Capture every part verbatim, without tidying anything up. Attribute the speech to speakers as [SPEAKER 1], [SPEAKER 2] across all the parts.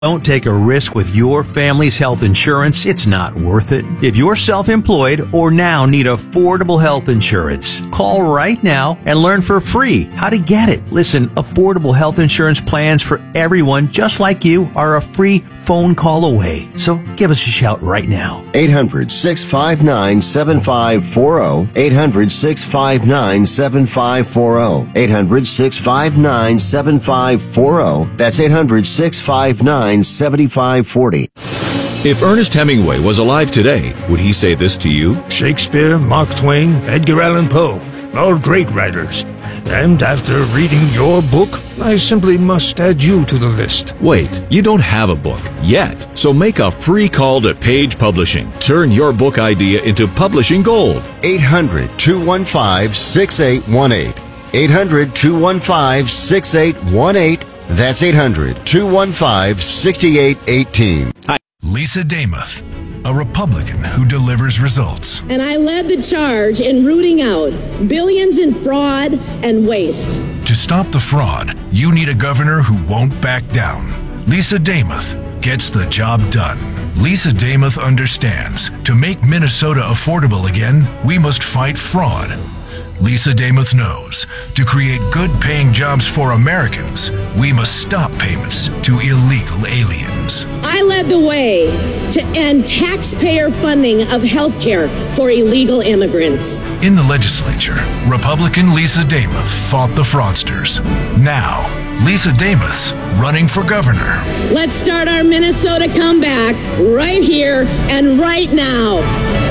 [SPEAKER 1] Don't take a risk with your family's health insurance. It's not worth it. If you're self-employed or now need affordable health insurance, call right now and learn for free how to get it. Listen, affordable health insurance plans for everyone just like you are a free phone call away. So give us a shout right now.
[SPEAKER 2] eight hundred, six five nine, seven five four zero. eight hundred, six five nine, seven five four zero. eight hundred, six five nine, seven five four zero. That's eight hundred, six five nine, seven five four zero.
[SPEAKER 3] If Ernest Hemingway was alive today, would he say this to you?
[SPEAKER 4] Shakespeare, Mark Twain, Edgar Allan Poe, all great writers. And after reading your book, I simply must add you to the list.
[SPEAKER 3] Wait, you don't have a book yet. So make a free call to Page Publishing. Turn your book idea into publishing gold.
[SPEAKER 2] eight hundred, two one five, six eight one eight. eight hundred, two one five, six eight one eight. That's eight hundred, two one five, six eight one eight.
[SPEAKER 5] Hi. Lisa Damuth, a Republican who delivers results.
[SPEAKER 6] And I led the charge in rooting out billions in fraud and waste.
[SPEAKER 5] To stop the fraud, you need a governor who won't back down. Lisa Damuth gets the job done. Lisa Damuth understands to make Minnesota affordable again, we must fight fraud. Lisa Damuth knows to create good-paying jobs for Americans, we must stop payments to illegal aliens.
[SPEAKER 6] I led the way to end taxpayer funding of health care for illegal immigrants.
[SPEAKER 5] In the legislature, Republican Lisa Damuth fought the fraudsters. Now, Lisa Damuth's running for governor.
[SPEAKER 6] Let's start our Minnesota comeback right here and right now.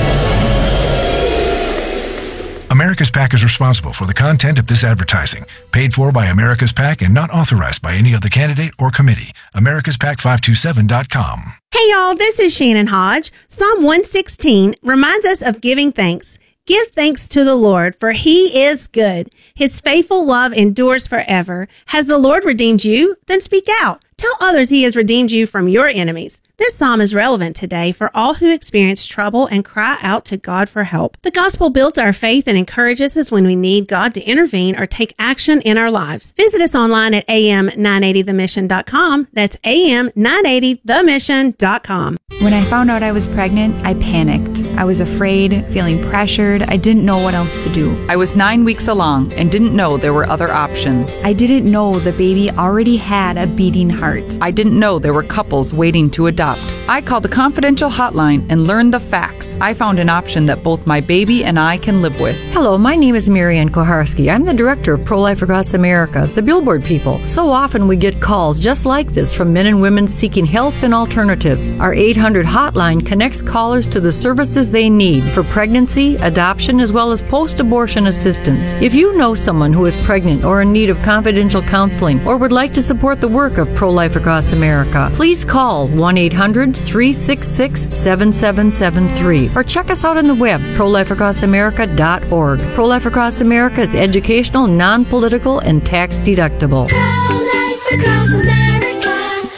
[SPEAKER 5] America's PAC is responsible for the content of this advertising, paid for by America's PAC and not authorized by any other candidate or committee. Americas Pac five two seven dot com.
[SPEAKER 7] Hey y'all, this is Shannon Hodge. Psalm one sixteen reminds us of giving thanks. Give thanks to the Lord, for he is good. His faithful love endures forever. Has the Lord redeemed you? Then speak out. Tell others he has redeemed you from your enemies. This psalm is relevant today for all who experience trouble and cry out to God for help. The gospel builds our faith and encourages us when we need God to intervene or take action in our lives. Visit us online at a m nine eighty the mission dot com. That's a m nine eighty the mission dot com.
[SPEAKER 8] When I found out I was pregnant, I panicked. I was afraid, feeling pressured. I didn't know what else to do.
[SPEAKER 9] I was nine weeks along and didn't know there were other options.
[SPEAKER 8] I didn't know the baby already had a beating heart.
[SPEAKER 9] I didn't know there were couples waiting to adopt. I called the confidential hotline and learned the facts. I found an option that both my baby and I can live with.
[SPEAKER 10] Hello, my name is Marianne Koharski. I'm the director of Pro-Life Across America, the Billboard people. So often we get calls just like this from men and women seeking help and alternatives. Our eight hundred hotline connects callers to the services they need for pregnancy, adoption, as well as post-abortion assistance. If you know someone who is pregnant or in need of confidential counseling or would like to support the work of Pro-Life Across America, please call one eight hundred, three six six, seven seven seven three or check us out on the web, pro life across america dot org. Pro-Life Across America is educational, non-political, and tax-deductible.
[SPEAKER 11] Pro-Life Across America,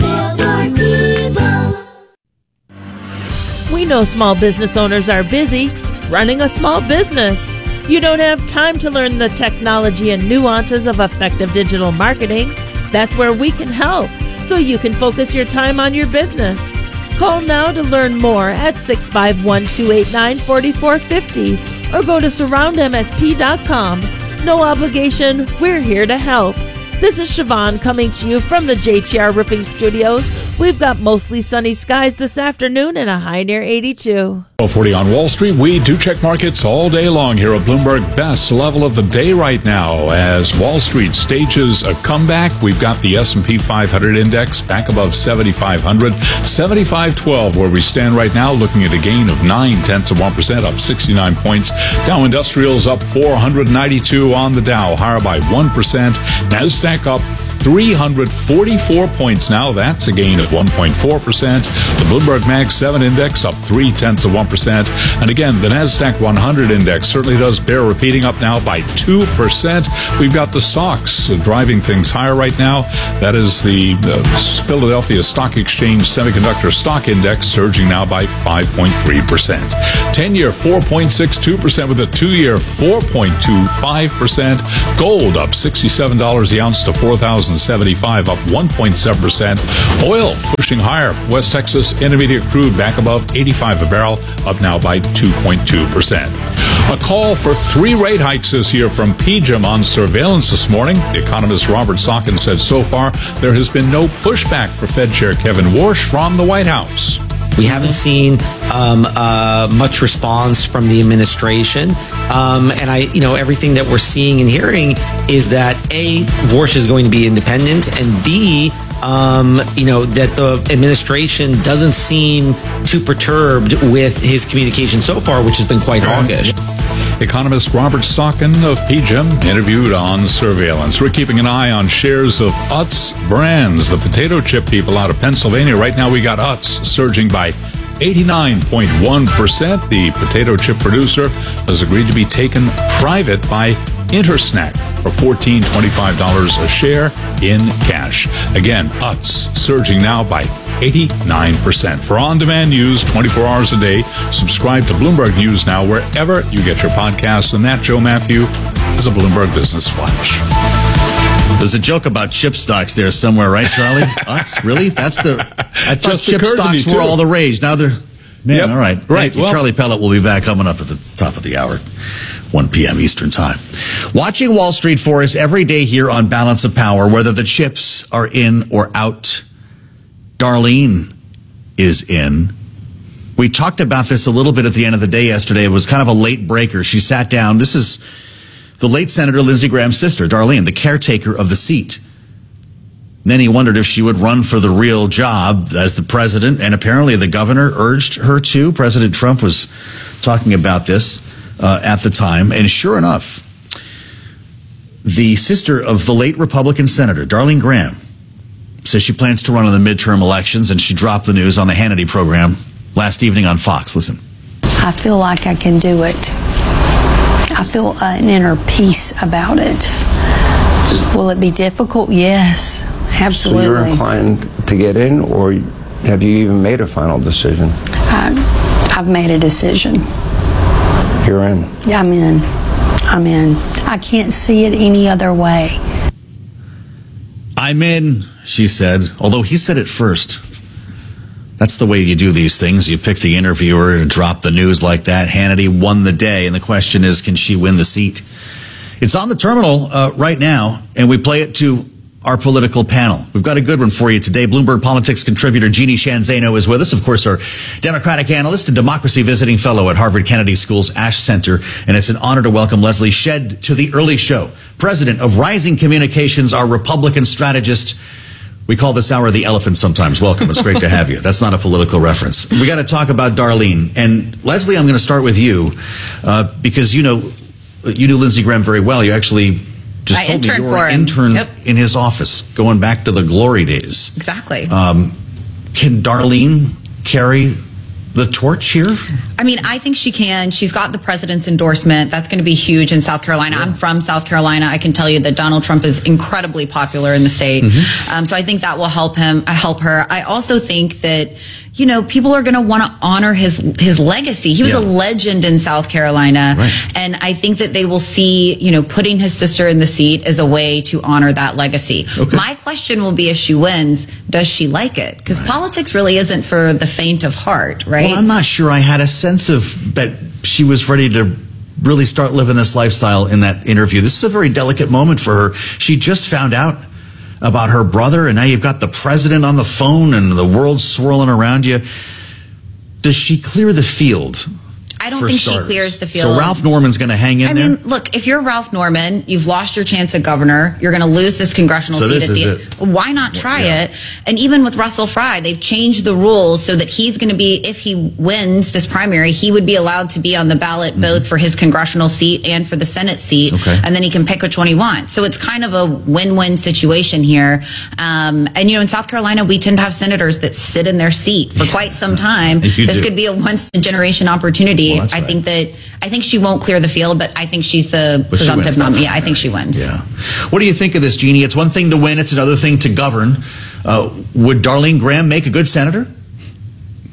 [SPEAKER 11] the Billboard people.
[SPEAKER 12] We know small business owners are busy running a small business. You don't have time to learn the technology and nuances of effective digital marketing. That's where we can help, so you can focus your time on your business. Call now to learn more at six five one, two eight nine, four four five zero or go to surround m s p dot com. No obligation, we're here to help. This is Siobhan coming to you from the J T R Roofing Studios. We've got mostly sunny skies this afternoon and a high near eighty-two.
[SPEAKER 13] twelve forty on Wall Street. We do check markets all day long here at Bloomberg. Best level of the day right now as Wall Street stages a comeback. We've got the S and P five hundred index back above seventy-five hundred. seventy-five twelve where we stand right now, looking at a gain of nine tenths of one percent, up sixty-nine points. Dow Industrials up four hundred ninety-two on the Dow, higher by one percent. NASDAQ up three hundred forty-four points now. That's a gain of one point four percent. The Bloomberg Mag seven index up three tenths of one percent. And again, the NASDAQ one hundred index certainly does bear repeating, up now by two percent. We've got the stocks driving things higher right now. That is the uh, Philadelphia Stock Exchange Semiconductor Stock Index surging now by five point three percent. ten-year four point six two percent with a two-year four point two five percent. Gold up sixty-seven dollars the ounce to four thousand thousand seventy-five, up one point seven percent. Oil pushing higher. West Texas Intermediate crude back above eighty-five a barrel, up now by two point two percent. A call for three rate hikes this year from P G I M on surveillance this morning. The economist Robert Sawkin said so far there has been no pushback for Fed Chair Kevin Warsh from the White House.
[SPEAKER 14] We haven't seen um, uh, much response from the administration. Um, and I, you know, everything that we're seeing and hearing is that A, Warsh is going to be independent, and B, um, you know, that the administration doesn't seem too perturbed with his communication so far, which has been quite hawkish.
[SPEAKER 13] Economist Robert Sawkin of P G I M interviewed on surveillance. We're keeping an eye on shares of Utz Brands, the potato chip people out of Pennsylvania. Right now we got Utz surging by eighty-nine point one percent. The potato chip producer has agreed to be taken private by Intersnack for fourteen dollars and twenty-five cents a share in cash. Again, Utz surging now by eighty-nine percent. For on-demand news twenty-four hours a day, subscribe to Bloomberg News Now wherever you get your podcasts. And that, Joe Matthew, is a Bloomberg Business Flash.
[SPEAKER 15] There's a joke about chip stocks there somewhere, right, Charlie? Utz, really? That's the. I thought
[SPEAKER 13] Just
[SPEAKER 15] chip
[SPEAKER 13] occurred to me,
[SPEAKER 15] stocks were
[SPEAKER 13] too.
[SPEAKER 15] all the rage. Now they're. Man,
[SPEAKER 13] Yep.
[SPEAKER 15] all right.
[SPEAKER 13] Right,
[SPEAKER 15] Thank you.
[SPEAKER 13] well-
[SPEAKER 15] Charlie Pellet will be back coming up at the top of the hour, one p.m. Eastern Time. Watching Wall Street for us every day here on Balance of Power, whether the chips are in or out. Darlene is in. We talked about this a little bit at the end of the day yesterday. It was kind of a late breaker. She sat down. This is the late Senator Lindsey Graham's sister, Darlene, the caretaker of the seat. And then he wondered if she would run for the real job as the president, and apparently the governor urged her to. President Trump was talking about this uh, at the time, and sure enough, the sister of the late Republican senator, Darlene Graham, says she plans to run in the midterm elections, and she dropped the news on the Hannity program last evening on Fox. Listen.
[SPEAKER 16] I feel like I can do it. I feel uh, an inner peace about it. Will it be difficult? Yes, absolutely.
[SPEAKER 17] So you're inclined to get in, or have you even made a final decision?
[SPEAKER 16] I, I've made a decision.
[SPEAKER 17] You're in.
[SPEAKER 16] I'm in. I'm in. I can't see it any other way.
[SPEAKER 15] I'm in, she said, although he said it first. That's the way you do these things. You pick the interviewer and drop the news like that. Hannity won the day, and the question is, can she win the seat? It's on the terminal uh, right now, and we play it to our political panel. We've got a good one for you today. Bloomberg Politics contributor Jeannie Shanzano is with us. Of course, our Democratic analyst and democracy visiting fellow at Harvard Kennedy School's Ash Center. And it's an honor to welcome Leslie Shedd to the early show. President of Rising Communications, our Republican strategist. We call this hour the elephant sometimes. Welcome. It's great to have you. That's not a political reference. We got to talk about Darlene. And Leslie, I'm going to start with you uh, because you know, you knew Lindsey Graham very well. You actually just
[SPEAKER 18] I
[SPEAKER 15] told me you
[SPEAKER 18] interned
[SPEAKER 15] were
[SPEAKER 18] for
[SPEAKER 15] an
[SPEAKER 18] him.
[SPEAKER 15] intern
[SPEAKER 18] Yep.
[SPEAKER 15] in his office, going back to the glory days.
[SPEAKER 18] Exactly.
[SPEAKER 15] Um, can Darlene carry the torch here?
[SPEAKER 18] I mean, I think she can. She's got the president's endorsement. That's going to be huge in South Carolina. Yeah. I'm from South Carolina. I can tell you that Donald Trump is incredibly popular in the state. Mm-hmm. Um, so I think that will help him, uh, help her. I also think that, you know, people are going to want to honor his his legacy. He was yeah. a legend in South Carolina. Right. And I think that they will see, you know, putting his sister in the seat as a way to honor that legacy. Okay. My question will be, if she wins, does she like it? Because right. politics really isn't for the faint of heart, right?
[SPEAKER 15] Well, I'm not sure I had a sense of that she was ready to really start living this lifestyle in that interview. This is a very delicate moment for her. She just found out about her brother, and now you've got the president on the phone and the world swirling around you. Does she clear the field?
[SPEAKER 18] I don't think starters? she clears the field.
[SPEAKER 15] So Ralph Norman's going to hang in
[SPEAKER 18] I
[SPEAKER 15] there?
[SPEAKER 18] I mean, look, if you're Ralph Norman, you've lost your chance at governor. You're going to lose this congressional
[SPEAKER 15] so
[SPEAKER 18] seat
[SPEAKER 15] this
[SPEAKER 18] at
[SPEAKER 15] is
[SPEAKER 18] the
[SPEAKER 15] it.
[SPEAKER 18] end. Why not try
[SPEAKER 15] well, yeah.
[SPEAKER 18] it? And even with Russell Fry, they've changed the rules so that he's going to be, if he wins this primary, he would be allowed to be on the ballot mm-hmm. both for his congressional seat and for the Senate seat.
[SPEAKER 15] Okay.
[SPEAKER 18] And then he can pick which one he wants. So it's kind of a win-win situation here. Um, and, you know, in South Carolina, we tend to have senators that sit in their seat for quite some time. This
[SPEAKER 15] do.
[SPEAKER 18] could be a once-in-a-generation opportunity.
[SPEAKER 15] Well,
[SPEAKER 18] I
[SPEAKER 15] right.
[SPEAKER 18] think that I think she won't clear the field, but I think she's the
[SPEAKER 15] but
[SPEAKER 18] presumptive
[SPEAKER 15] she
[SPEAKER 18] nominee. Yeah, I think she wins.
[SPEAKER 15] Yeah. What do you think of this, Jeannie? It's one thing to win; it's another thing to govern. Uh, would Darlene Graham make a good senator?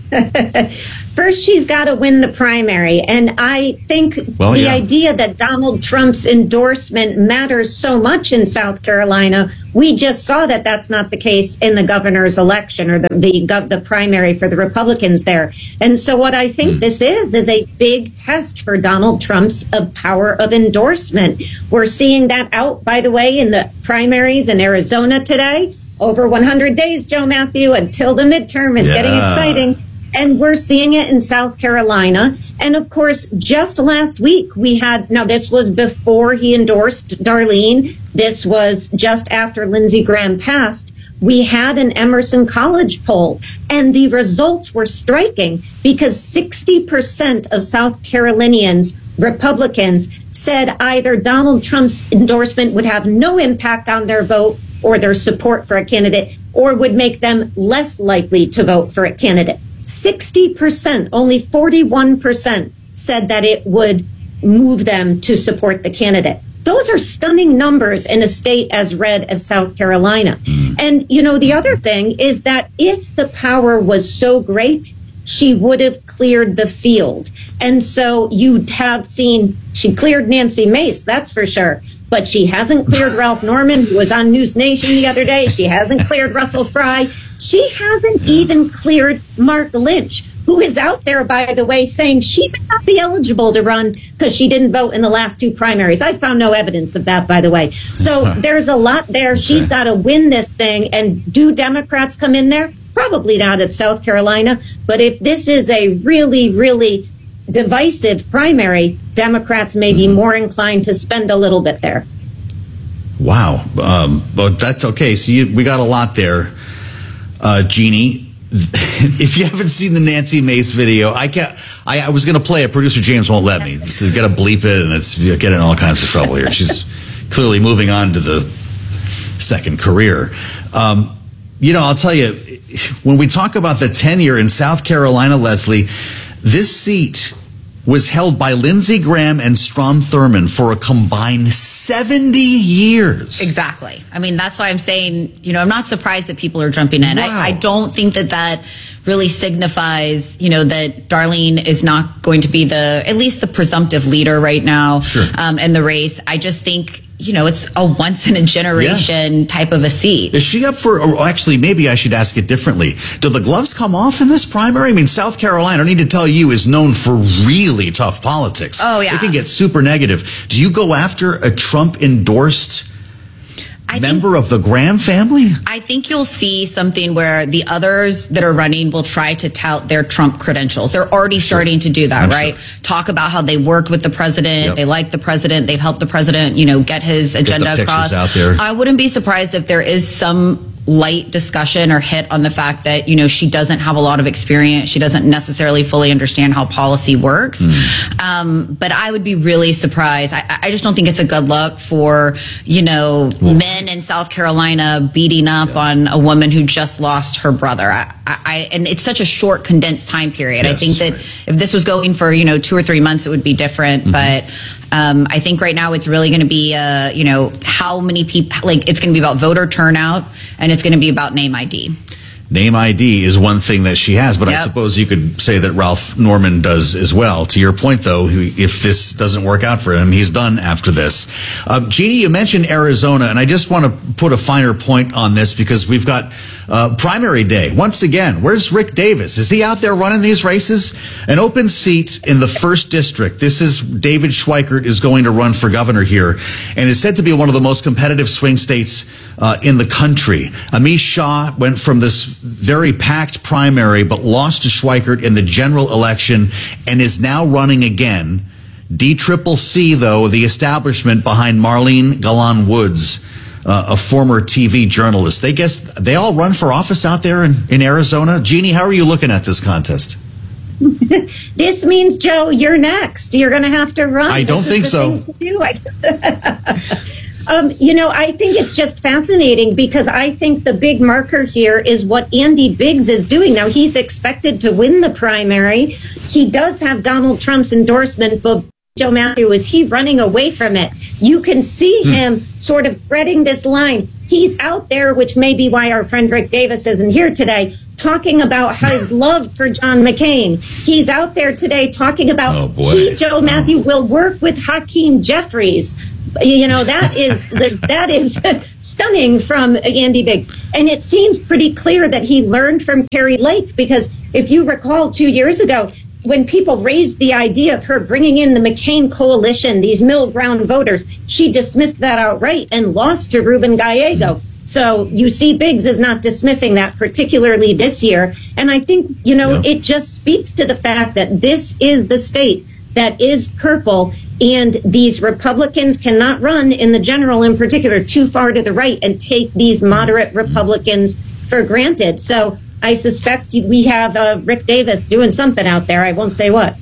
[SPEAKER 19] First, she's got to win the primary. And I think
[SPEAKER 15] Well,
[SPEAKER 19] the
[SPEAKER 15] yeah.
[SPEAKER 19] idea that Donald Trump's endorsement matters so much in South Carolina, we just saw that that's not the case in the governor's election or the, the, gov- the primary for the Republicans there. And so what I think this is, is a big test for Donald Trump's uh, power of endorsement. We're seeing that out, by the way, in the primaries in Arizona today. Over one hundred days, Joe Matthew, until the midterm. It's
[SPEAKER 15] Yeah.
[SPEAKER 19] getting exciting. And we're seeing it in South Carolina. And of course, just last week, we had, now this was before he endorsed Darlene. This was just after Lindsey Graham passed. We had an Emerson College poll, and the results were striking because sixty percent of South Carolinians, Republicans, said either Donald Trump's endorsement would have no impact on their vote or their support for a candidate, or would make them less likely to vote for a candidate. sixty percent, only forty-one percent said that it would move them to support the candidate. Those are stunning numbers in a state as red as South Carolina. And, you know, the other thing is that if the power was so great, she would have cleared the field. And so you'd have seen, she cleared Nancy Mace, that's for sure. But she hasn't cleared Ralph Norman, who was on News Nation the other day. She hasn't cleared Russell Fry. She hasn't even cleared Mark Lynch, who is out there, by the way, saying she may not be eligible to run because she didn't vote in the last two primaries. I found no evidence of that, by the way. So there's a lot there. She's got to win this thing. And do Democrats come in there? Probably not at South Carolina. But if this is a really, really divisive primary, Democrats may be more inclined to spend a little bit there.
[SPEAKER 15] Wow. Um, but that's okay. So you, we got a lot there. Uh, Jeannie, if you haven't seen the Nancy Mace video, I can't, I, I was going to play it. Producer James won't let me. They've got to bleep it, and it's you get in all kinds of trouble here. She's clearly moving on to the second career. Um, you know, I'll tell you, when we talk about the tenure in South Carolina, Leslie, this seat was held by Lindsey Graham and Strom Thurmond for a combined seventy years.
[SPEAKER 18] Exactly. I mean, that's why I'm saying, you know, I'm not surprised that people are jumping in.
[SPEAKER 15] Wow.
[SPEAKER 18] I, I don't think that that really signifies, you know, that Darlene is not going to be the, at least the presumptive leader right now
[SPEAKER 15] Sure.
[SPEAKER 18] um, in the race. I just think, you know, it's a once in a generation type of a seat.
[SPEAKER 15] Is she up for, or actually, maybe I should ask it differently. Do the gloves come off in this primary? I mean, South Carolina, I need to tell you, is known for really tough politics.
[SPEAKER 18] Oh, yeah.
[SPEAKER 15] It can get super negative. Do you go after a Trump-endorsed member of the Graham family?
[SPEAKER 18] I think you'll see something where the others that are running will try to tout their Trump credentials. They're already starting to do that,
[SPEAKER 15] I'm
[SPEAKER 18] right?
[SPEAKER 15] sure.
[SPEAKER 18] Talk about how they worked with the president.
[SPEAKER 15] Yep.
[SPEAKER 18] They like the president. They've helped the president, you know, get his
[SPEAKER 15] the
[SPEAKER 18] agenda
[SPEAKER 15] pictures
[SPEAKER 18] across.
[SPEAKER 15] out there.
[SPEAKER 18] I wouldn't be surprised if there is some light discussion or hit on the fact that, you know, she doesn't have a lot of experience. She doesn't necessarily fully understand how policy works.
[SPEAKER 15] Mm.
[SPEAKER 18] Um, but I would be really surprised. I, I just don't think it's a good look for, you know,
[SPEAKER 15] Well,
[SPEAKER 18] men in South Carolina beating up yeah. on a woman who just lost her brother. I, I, and it's such a short, condensed time period.
[SPEAKER 15] Yes,
[SPEAKER 18] I think that
[SPEAKER 15] right.
[SPEAKER 18] if this was going for, you know, two or three months, it would be different. Mm-hmm. But um, I think right now it's really going to be, uh, you know, how many people, like, it's going to be about voter turnout, and it's going to be about name I D.
[SPEAKER 15] Name I D is one thing that she has, but
[SPEAKER 18] Yep.
[SPEAKER 15] I suppose you could say that Ralph Norman does as well. To your point, though, if this doesn't work out for him, he's done after this. Um, Jeannie, you mentioned Arizona, and I just want to put a finer point on this because we've got uh, primary day. Once again, where's Rick Davis? Is he out there running these races? An open seat in the first district. This is David Schweikert is going to run for governor here, and is said to be one of the most competitive swing states uh, in the country. Amish Shah went from this very packed primary, but lost to Schweikert in the general election and is now running again. D C C C, though, the establishment behind Marlene Galan Woods, uh, a former T V journalist. They guess they all run for office out there in, in Arizona. Jeannie, how are you looking at this contest?
[SPEAKER 19] This means, Joe, you're next. You're going to have to run.
[SPEAKER 15] I don't
[SPEAKER 19] This
[SPEAKER 15] think
[SPEAKER 19] is the
[SPEAKER 15] so.
[SPEAKER 19] thing to do. I- Um, you know, I think it's just fascinating because I think the big marker here is what Andy Biggs is doing. Now, he's expected to win the primary. He does have Donald Trump's endorsement, but Joe Matthew, is he running away from it? You can see
[SPEAKER 15] Hmm.
[SPEAKER 19] him sort of threading this line. He's out there, which may be why our friend Rick Davis isn't here today, talking about his love for John McCain. He's out there today talking about
[SPEAKER 15] Oh, boy.
[SPEAKER 19] he, Joe Matthew, will work with Hakeem Jeffries. You know, that is the, that is stunning from Andy Biggs. And it seems pretty clear that he learned from Carrie Lake, because if you recall two years ago, when people raised the idea of her bringing in the McCain coalition, these middle ground voters, she dismissed that outright and lost to Ruben Gallego. So you see Biggs is not dismissing that, particularly this year. And I think, you know, it just speaks to the fact that this is the state that is purple, and these Republicans cannot run in the general in particular too far to the right and take these moderate Republicans for granted. So I suspect we have uh, Rick Davis doing something out there. I won't say what.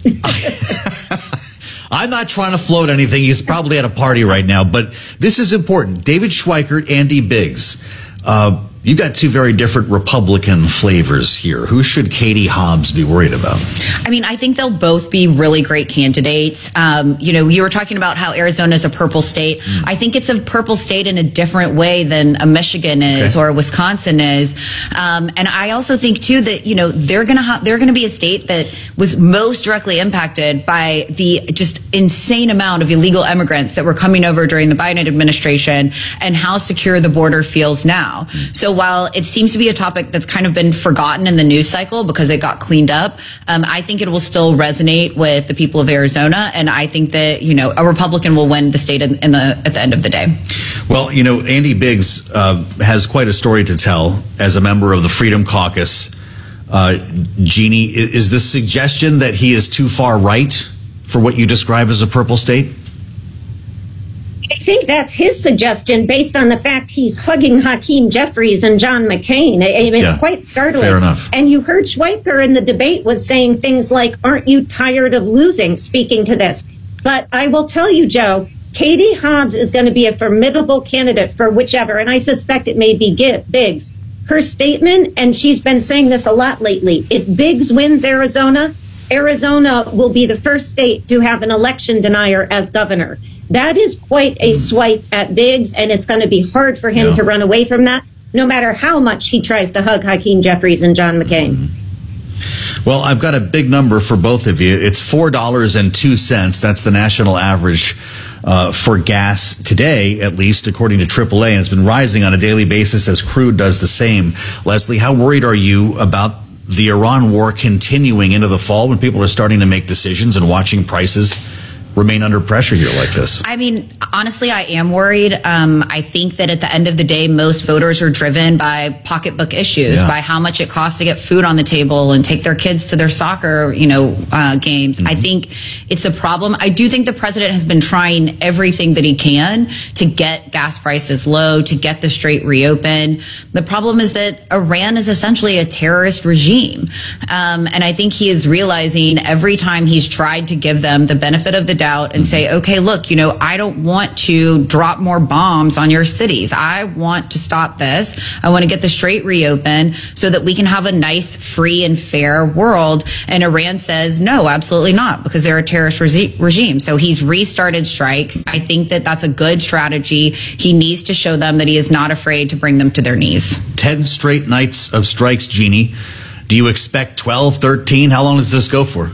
[SPEAKER 15] I'm not trying to float anything. He's probably at a party right now, but this is important. David Schweikert, Andy Biggs. Uh, you got two very different Republican flavors here. Who should Katie Hobbs be worried about?
[SPEAKER 18] I mean, I think they'll both be really great candidates. Um, you know, you were talking about how Arizona is a purple state. Mm. I think it's a purple state in a different way than a Michigan is okay. or a Wisconsin is. Um, and I also think too that, you know, they're going to ha- they're going to be a state that was most directly impacted by the just insane amount of illegal immigrants that were coming over during the Biden administration and how secure the border feels now. Mm. So while it seems to be a topic that's kind of been forgotten in the news cycle because it got cleaned up, um, I think it will still resonate with the people of Arizona. And I think that, you know, a Republican will win the state in, in the at the end of the day.
[SPEAKER 15] Well, you know, Andy Biggs uh, has quite a story to tell as a member of the Freedom Caucus. Uh, Jeannie, is the suggestion that he is too far right for what you describe as a purple state?
[SPEAKER 19] I think that's his suggestion based on the fact he's hugging Hakeem Jeffries and John McCain. I mean, it's
[SPEAKER 15] yeah,
[SPEAKER 19] quite startling.
[SPEAKER 15] Fair enough.
[SPEAKER 19] And you heard Schweiker in the debate was saying things like, aren't you tired of losing, speaking to this. But I will tell you, Joe, Katie Hobbs is going to be a formidable candidate for whichever, and I suspect it may be Biggs. Her statement, and she's been saying this a lot lately, if Biggs wins Arizona, Arizona will be the first state to have an election denier as governor. That is quite a swipe at Biggs, and it's going to be hard for him yeah. to run away from that, no matter how much he tries to hug Hakeem Jeffries and John McCain.
[SPEAKER 15] Well, I've got a big number for both of you. It's four dollars and two cents. That's the national average uh, for gas today, at least, according to triple A. And it's been rising on a daily basis as crude does the same. Leslie, how worried are you about the Iran war continuing into the fall when people are starting to make decisions and watching prices remain under pressure here like this?
[SPEAKER 18] I mean, honestly, I am worried. Um, I think that at the end of the day, most voters are driven by pocketbook issues, yeah. by how much it costs to get food on the table and take their kids to their soccer, you know, uh, games. Mm-hmm. I think it's a problem. I do think the president has been trying everything that he can to get gas prices low, to get the strait reopened. The problem is that Iran is essentially a terrorist regime. Um, and I think he is realizing every time he's tried to give them the benefit of the doubt and say, okay, look, you know, I don't want to drop more bombs on your cities. I want to stop this. I want to get the strait reopened so that we can have a nice, free and fair world. And Iran says, no, absolutely not, because they're a terrorist regi- regime. So he's restarted strikes. I think that that's a good strategy. He needs to show them that he is not afraid to bring them to their knees.
[SPEAKER 15] ten straight nights of strikes, Jeannie. Do you expect twelve, thirteen? How long does this go for?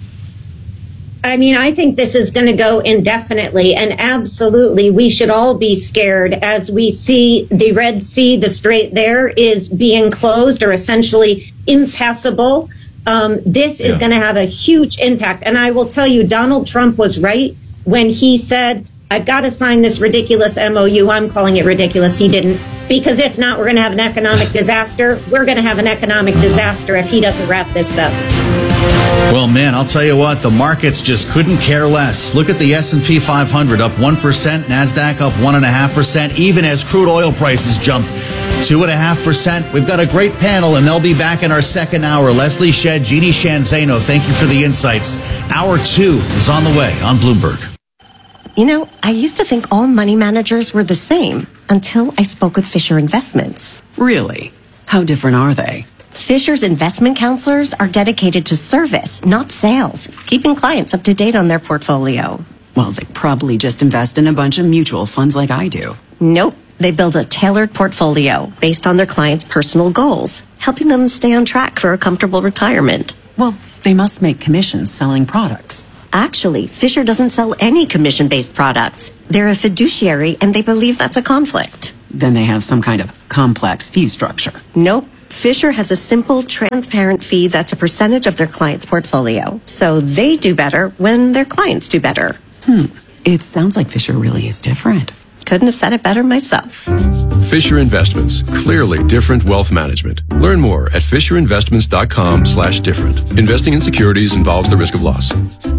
[SPEAKER 19] I mean, I think this is going to go indefinitely, and absolutely, we should all be scared as we see the Red Sea, the strait there, is being closed or essentially impassable. Um, this is yeah. going to have a huge impact. And I will tell you, Donald Trump was right when he said, I've got to sign this ridiculous M O U. I'm calling it ridiculous. He didn't. Because if not, we're going to have an economic disaster. We're going to have an economic disaster if he doesn't wrap this up.
[SPEAKER 15] Well, man, I'll tell you what, the markets just couldn't care less. Look at the S and P five hundred up one percent, NASDAQ up one point five percent, even as crude oil prices jump two point five percent. We've got a great panel, and they'll be back in our second hour. Leslie Shedd, Jeannie Sheehan Zaino, thank you for the insights. Hour two is on the way on Bloomberg.
[SPEAKER 20] You know, I used to think all money managers were the same until I spoke with Fisher Investments.
[SPEAKER 21] Really? How different are they?
[SPEAKER 20] Fisher's investment counselors are dedicated to service, not sales, keeping clients up to date on their portfolio.
[SPEAKER 21] Well, they probably just invest in a bunch of mutual funds like I do.
[SPEAKER 20] Nope. They build a tailored portfolio based on their clients' personal goals, helping them stay on track for a comfortable retirement.
[SPEAKER 21] Well, they must make commissions selling products.
[SPEAKER 20] Actually, Fisher doesn't sell any commission-based products. They're a fiduciary, and they believe that's a conflict.
[SPEAKER 21] Then they have some kind of complex fee structure.
[SPEAKER 20] Nope. Fisher has a simple, transparent fee that's a percentage of their client's portfolio. So they do better when their clients do better.
[SPEAKER 21] Hmm. It sounds like Fisher really is different.
[SPEAKER 20] Couldn't have said it better myself.
[SPEAKER 22] Fisher Investments. Clearly different wealth management. Learn more at fisherinvestments.com slash different. Investing in securities involves the risk of loss.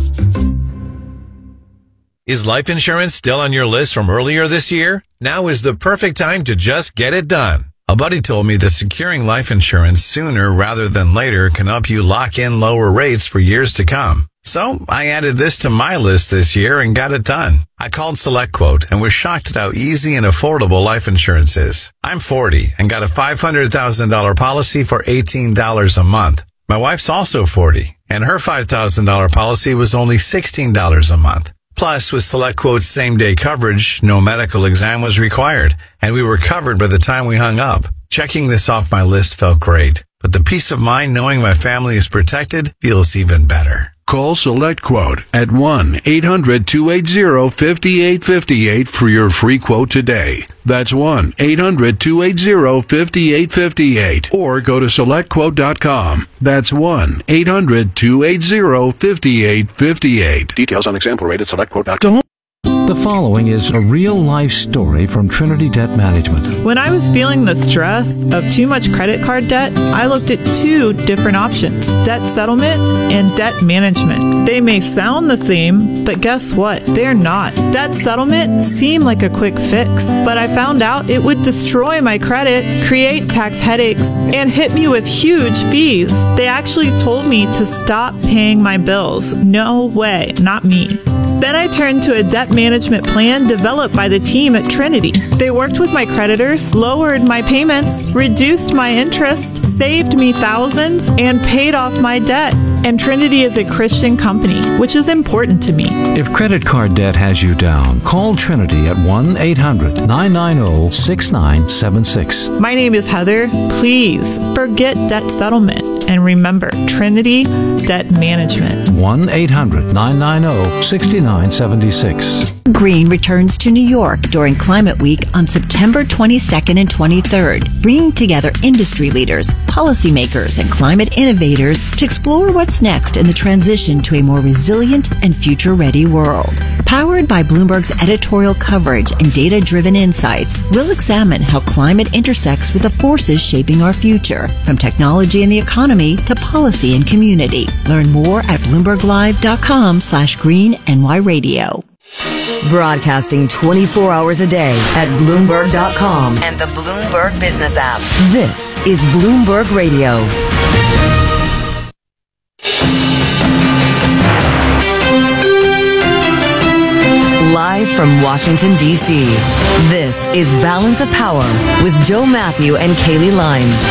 [SPEAKER 23] Is life insurance still on your list from earlier this year? Now is the perfect time to just get it done. A buddy told me that securing life insurance sooner rather than later can help you lock in lower rates for years to come. So I added this to my list this year and got it done. I called SelectQuote and was shocked at how easy and affordable life insurance is. I'm forty and got a five hundred thousand dollars policy for eighteen dollars a month. My wife's also forty and her five thousand dollars policy was only sixteen dollars a month. Plus, with SelectQuote's same-day coverage, no medical exam was required, and we were covered by the time we hung up. Checking this off my list felt great, but the peace of mind knowing my family is protected feels even better.
[SPEAKER 24] Call SelectQuote at one eight hundred two eight zero five eight five eight for your free quote today. That's one eight hundred two eight zero five eight five eight. Or go to select quote dot com. That's one eight hundred two eight zero five eight five eight. Details on example rate at select quote dot com.
[SPEAKER 25] The following is a real-life story from Trinity Debt Management.
[SPEAKER 26] When I was feeling the stress of too much credit card debt, I looked at two different options, debt settlement and debt management. They may sound the same, but guess what? They're not. Debt settlement seemed like a quick fix, but I found out it would destroy my credit, create tax headaches, and hit me with huge fees. They actually told me to stop paying my bills. No way, not me. Then I turned to a debt management plan developed by the team at Trinity. They worked with my creditors, lowered my payments, reduced my interest, saved me thousands, and paid off my debt. And Trinity is a Christian company, which is important to me.
[SPEAKER 25] If credit card debt has you down, call Trinity at one eight hundred nine nine zero six nine seven six.
[SPEAKER 26] My name is Heather. Please forget debt settlement and remember Trinity Debt Management.
[SPEAKER 25] one eight hundred nine nine zero six nine seven six.
[SPEAKER 27] Green returns to New York during Climate Week on September twenty-second and twenty-third, bringing together industry leaders, policymakers, and climate innovators to explore what's next in the transition to a more resilient and future-ready world. Powered by Bloomberg's editorial coverage and data-driven insights, we'll examine how climate intersects with the forces shaping our future, from technology and the economy to policy and community. Learn more at bloomberglive.com slash green NY radio.
[SPEAKER 28] Broadcasting twenty-four hours a day at Bloomberg dot com and the Bloomberg Business app. This is Bloomberg Radio. Live from Washington, D C, this is Balance of Power with Joe Matthew and Kaylee Lines.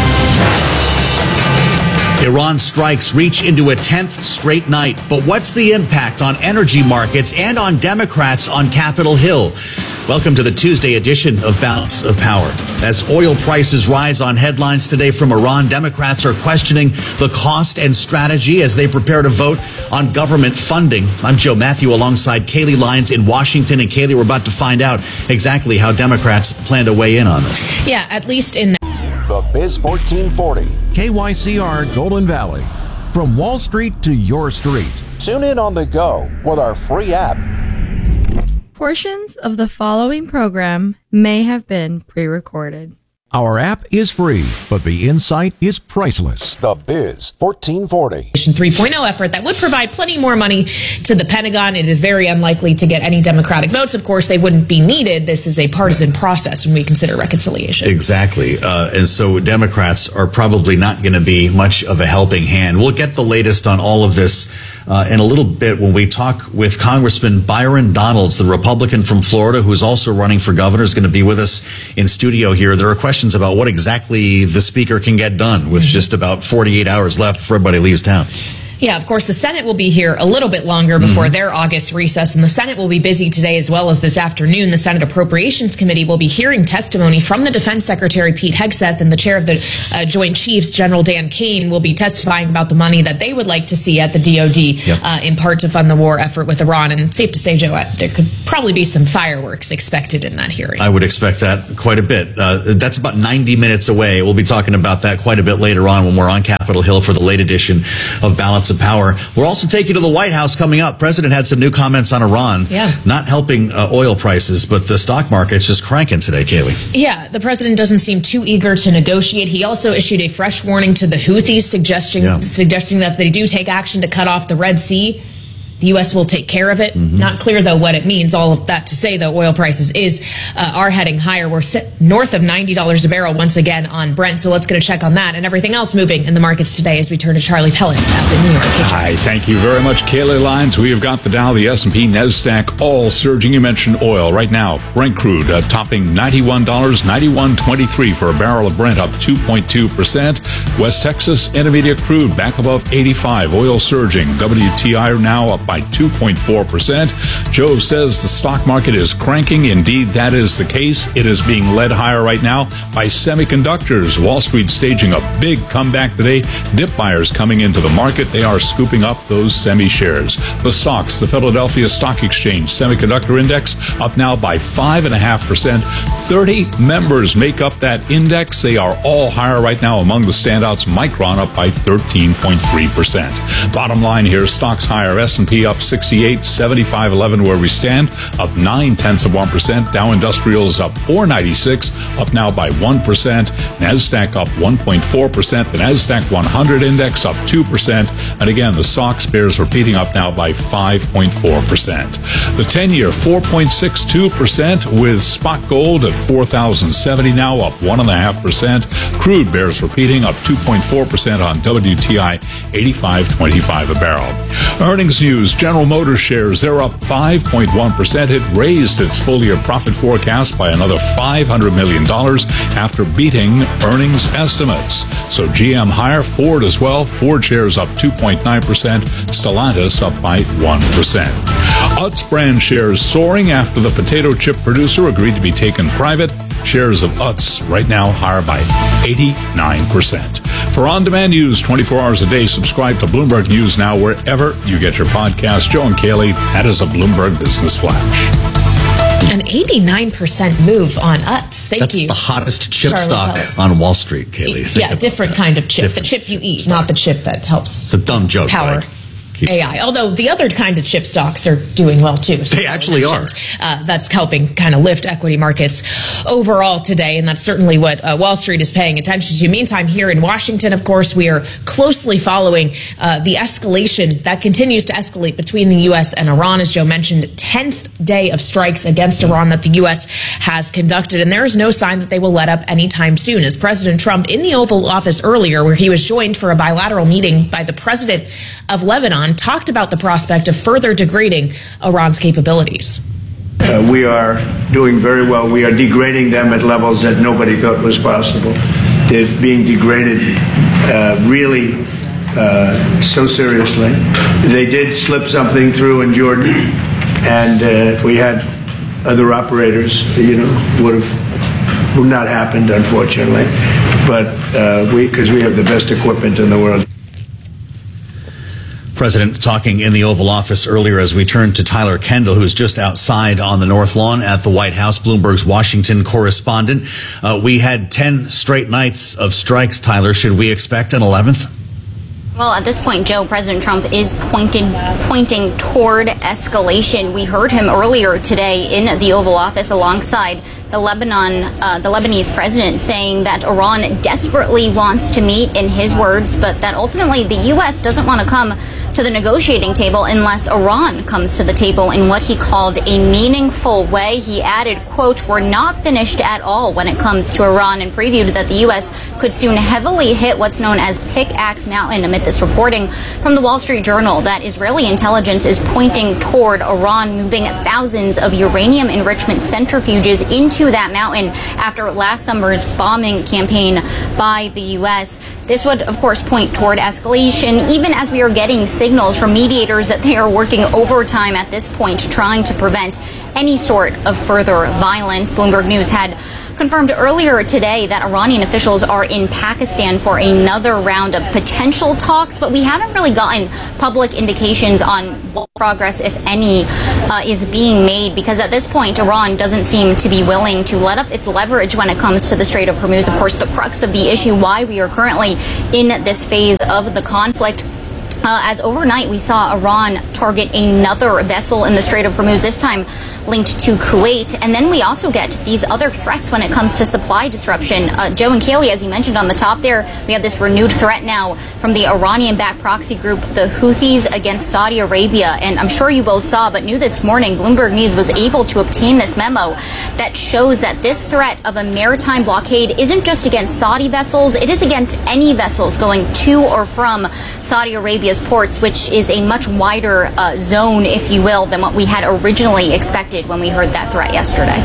[SPEAKER 15] Iran strikes reach into a tenth straight night. But what's the impact on energy markets and on Democrats on Capitol Hill? Welcome to the Tuesday edition of Balance of Power. As oil prices rise on headlines today from Iran, Democrats are questioning the cost and strategy as they prepare to vote on government funding. I'm Joe Matthew alongside Kaylee Lines in Washington. And Kaylee, we're about to find out exactly how Democrats plan to weigh in on this.
[SPEAKER 29] Yeah, at least in the
[SPEAKER 30] The Biz fourteen forty, K Y C R Golden Valley. From Wall Street to your street. Tune in on the go with our free app.
[SPEAKER 31] Portions of the following program may have been pre-recorded.
[SPEAKER 30] Our app is free, but the insight is priceless. The Biz fourteen forty.
[SPEAKER 29] three point oh effort that would provide plenty more money to the Pentagon. It is very unlikely to get any Democratic votes. Of course, they wouldn't be needed. This is a partisan process when we consider reconciliation.
[SPEAKER 15] Exactly. Uh, and so Democrats are probably not going to be much of a helping hand. We'll get the latest on all of this uh, in a little bit when we talk with Congressman Byron Donalds, the Republican from Florida, who is also running for governor, is going to be with us in studio here. There are questions about what exactly the speaker can get done with mm-hmm. just about forty-eight hours left before everybody leaves town.
[SPEAKER 29] Yeah, of course, the Senate will be here a little bit longer before mm-hmm. their August recess, and the Senate will be busy today as well as this afternoon. The Senate Appropriations Committee will be hearing testimony from the Defense Secretary, Pete Hegseth, and the chair of the uh, Joint Chiefs, General Dan Kane, will be testifying about the money that they would like to see at the D O D, yep. uh, in part to fund the war effort with Iran. And safe to say, Joe, there could probably be some fireworks expected in that hearing.
[SPEAKER 15] I would expect that quite a bit. Uh, that's about ninety minutes away. We'll be talking about that quite a bit later on when we're on Capitol Hill for the late edition of Balance of Power. We'll also take you to the White House coming up. President had some new comments on Iran,
[SPEAKER 29] yeah.
[SPEAKER 15] not helping uh, oil prices, but the stock market's just cranking today, Kaylee.
[SPEAKER 29] Yeah, the president doesn't seem too eager to negotiate. He also issued a fresh warning to the Houthis, suggesting yeah. suggesting that if they do take action to cut off the Red Sea, the U S will take care of it. Mm-hmm. Not clear, though, what it means. All of that to say, though, oil prices is uh, are heading higher. We're sit north of ninety dollars a barrel once again on Brent, so let's get a check on that and everything else moving in the markets today as we turn to Charlie Pellet at the New York Kitchen.
[SPEAKER 13] Hi, thank you very much, Kaylee Lyons. We have got the Dow, the S and P, NASDAQ, all surging. You mentioned oil. Right now, Brent crude uh, topping ninety-one dollars, ninety-one twenty-three for a barrel of Brent, up two point two percent. West Texas Intermediate crude back above eighty-five. Oil surging. W T I now up by two point four percent. Joe says the stock market is cranking. Indeed, that is the case. It is being led higher right now by semiconductors. Wall Street staging a big comeback today. Dip buyers coming into the market. They are scooping up those semi shares. The stocks, the Philadelphia Stock Exchange Semiconductor Index, up now by five point five percent. thirty members make up that index. They are all higher right now. Among the standouts, Micron up by thirteen point three percent. Bottom line here, stocks higher. S and P up sixty-eight, seventy-five eleven where we stand, up nine tenths of one percent. Dow Industrials up four ninety-six, up now by one percent. NASDAQ up one point four percent. The NASDAQ one hundred index up two percent. And again, the stocks bears repeating, up now by five point four percent. The ten-year four point six two percent, with spot gold at four thousand seventy now, up one point five percent. Crude bears repeating, up two point four percent on W T I, eighty-five twenty-five a barrel. Earnings news. General Motors shares, they're up five point one percent. It raised its full-year profit forecast by another five hundred million dollars after beating earnings estimates. So G M higher, Ford as well. Ford shares up two point nine percent. Stellantis up by one percent. Utz brand shares soaring after the potato chip producer agreed to be taken private. Shares of Utz right now higher by eighty-nine percent. For on-demand news twenty-four hours a day, subscribe to Bloomberg News Now wherever you get your podcast. Joe and Kaylee, that is a Bloomberg Business Flash.
[SPEAKER 29] An eighty-nine percent move on Utz. Thank
[SPEAKER 15] That's
[SPEAKER 29] you.
[SPEAKER 15] That's the hottest chip
[SPEAKER 29] Charlie
[SPEAKER 15] stock
[SPEAKER 29] Pellet.
[SPEAKER 15] on Wall Street, Kaylee. Think
[SPEAKER 29] yeah, different
[SPEAKER 15] that.
[SPEAKER 29] kind of chip.
[SPEAKER 15] Different
[SPEAKER 29] the chip you eat,
[SPEAKER 15] stock.
[SPEAKER 29] not the chip that helps.
[SPEAKER 15] It's a dumb joke.
[SPEAKER 29] Power. A I. Although the other kind of chip stocks are doing well too.
[SPEAKER 15] So they actually are.
[SPEAKER 29] Uh, that's helping kind of lift equity markets overall today, and that's certainly what uh, Wall Street is paying attention to. Meantime, here in Washington, of course, we are closely following uh, the escalation that continues to escalate between the U S and Iran. As Joe mentioned, tenth day of strikes against Iran that the U S has conducted, and there is no sign that they will let up anytime soon. As President Trump in the Oval Office earlier, where he was joined for a bilateral meeting by the president of Lebanon, talked about the prospect of further degrading Iran's capabilities.
[SPEAKER 1] Uh, we are doing very well. We are degrading them at levels that nobody thought was possible. They're being degraded uh, really uh, so seriously. They did slip something through in Jordan, and uh, if we had other operators, you know, would have would not happened, unfortunately. But uh, we, because we have the best equipment in the world.
[SPEAKER 15] President talking in the Oval Office earlier as we turn to Tyler Kendall, who is just outside on the North Lawn at the White House, Bloomberg's Washington correspondent. Uh, we had ten straight nights of strikes, Tyler. Should we expect an eleventh?
[SPEAKER 2] Well, at this point, Joe, President Trump is pointed, pointing toward escalation. We heard him earlier today in the Oval Office alongside the Lebanon, uh, the Lebanese president, saying that Iran desperately wants to meet, in his words, but that ultimately the U S doesn't want to come to the negotiating table unless Iran comes to the table in what he called a meaningful way. He added, quote, "We're not finished at all when it comes to Iran," and previewed that the U S could soon heavily hit what's known as Pickaxe Mountain amid this reporting from the Wall Street Journal that Israeli intelligence is pointing toward Iran moving thousands of uranium enrichment centrifuges into that mountain after last summer's bombing campaign by the U S. This would, of course, point toward escalation, even as we are getting signals from mediators that they are working overtime at this point, trying to prevent any sort of further violence. Bloomberg News had confirmed earlier today that Iranian officials are in Pakistan for another round of potential talks, but we haven't really gotten public indications on what progress, if any, uh, is being made, because at this point, Iran doesn't seem to be willing to let up its leverage when it comes to the Strait of Hormuz. Of course, the crux of the issue, why we are currently in this phase of the conflict. Uh, as overnight we saw Iran target another vessel in the Strait of Hormuz, this time linked to Kuwait. And then we also get these other threats when it comes to supply disruption. Uh, Joe and Kaylee, as you mentioned on the top there, we have this renewed threat now from the Iranian-backed proxy group, the Houthis, against Saudi Arabia. And I'm sure you both saw, but new this morning, Bloomberg News was able to obtain this memo that shows that this threat of a maritime blockade isn't just against Saudi vessels, it is against any vessels going to or from Saudi Arabia's ports, which is a much wider uh, zone, if you will, than what we had originally expected when we heard that threat yesterday.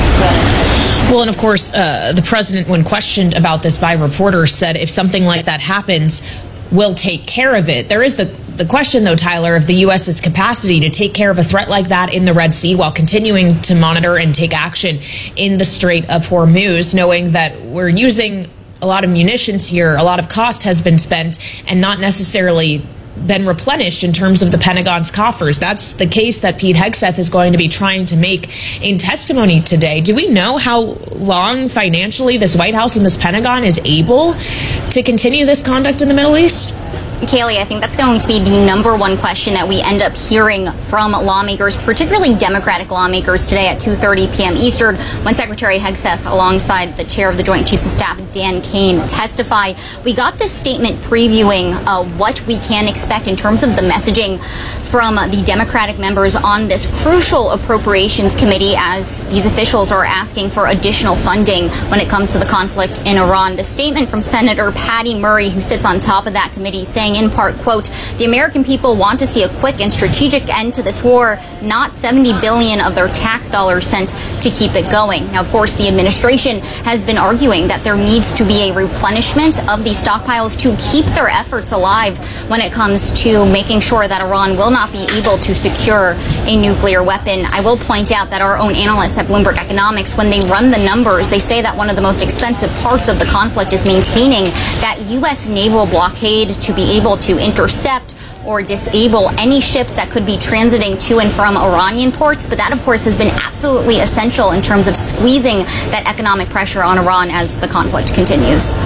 [SPEAKER 29] Well, and of course, uh, the president, when questioned about this by reporters, said if something like that happens, we'll take care of it. There is the the question, though, Tyler, of the U S's capacity to take care of a threat like that in the Red Sea while continuing to monitor and take action in the Strait of Hormuz, knowing that we're using a lot of munitions here, a lot of cost has been spent, and not necessarily been replenished in terms of the Pentagon's coffers. That's the case that Pete Hegseth is going to be trying to make in testimony today. Do we know how long financially this White House and this Pentagon is able to continue this conduct in the Middle East?
[SPEAKER 2] Kaylee, I think that's going to be the number one question that we end up hearing from lawmakers, particularly Democratic lawmakers, today at two thirty p.m. Eastern, when Secretary Hegseth, alongside the chair of the Joint Chiefs of Staff, Dan Kane, testify. We got this statement previewing uh, what we can expect in terms of the messaging from the Democratic members on this crucial appropriations committee, as these officials are asking for additional funding when it comes to the conflict in Iran. The statement from Senator Patty Murray, who sits on top of that committee, saying in part, quote, "The American people want to see a quick and strategic end to this war, not seventy billion dollars of their tax dollars sent to keep it going." Now, of course, the administration has been arguing that there needs to be a replenishment of these stockpiles to keep their efforts alive when it comes to making sure that Iran will not be able to secure a nuclear weapon. I will point out that our own analysts at Bloomberg Economics, when they run the numbers, they say that one of the most expensive parts of the conflict is maintaining that U S naval blockade to be able to intercept or disable any ships that could be transiting to and from Iranian ports. But that, of course, has been absolutely essential in terms of squeezing that economic pressure on Iran as the conflict continues.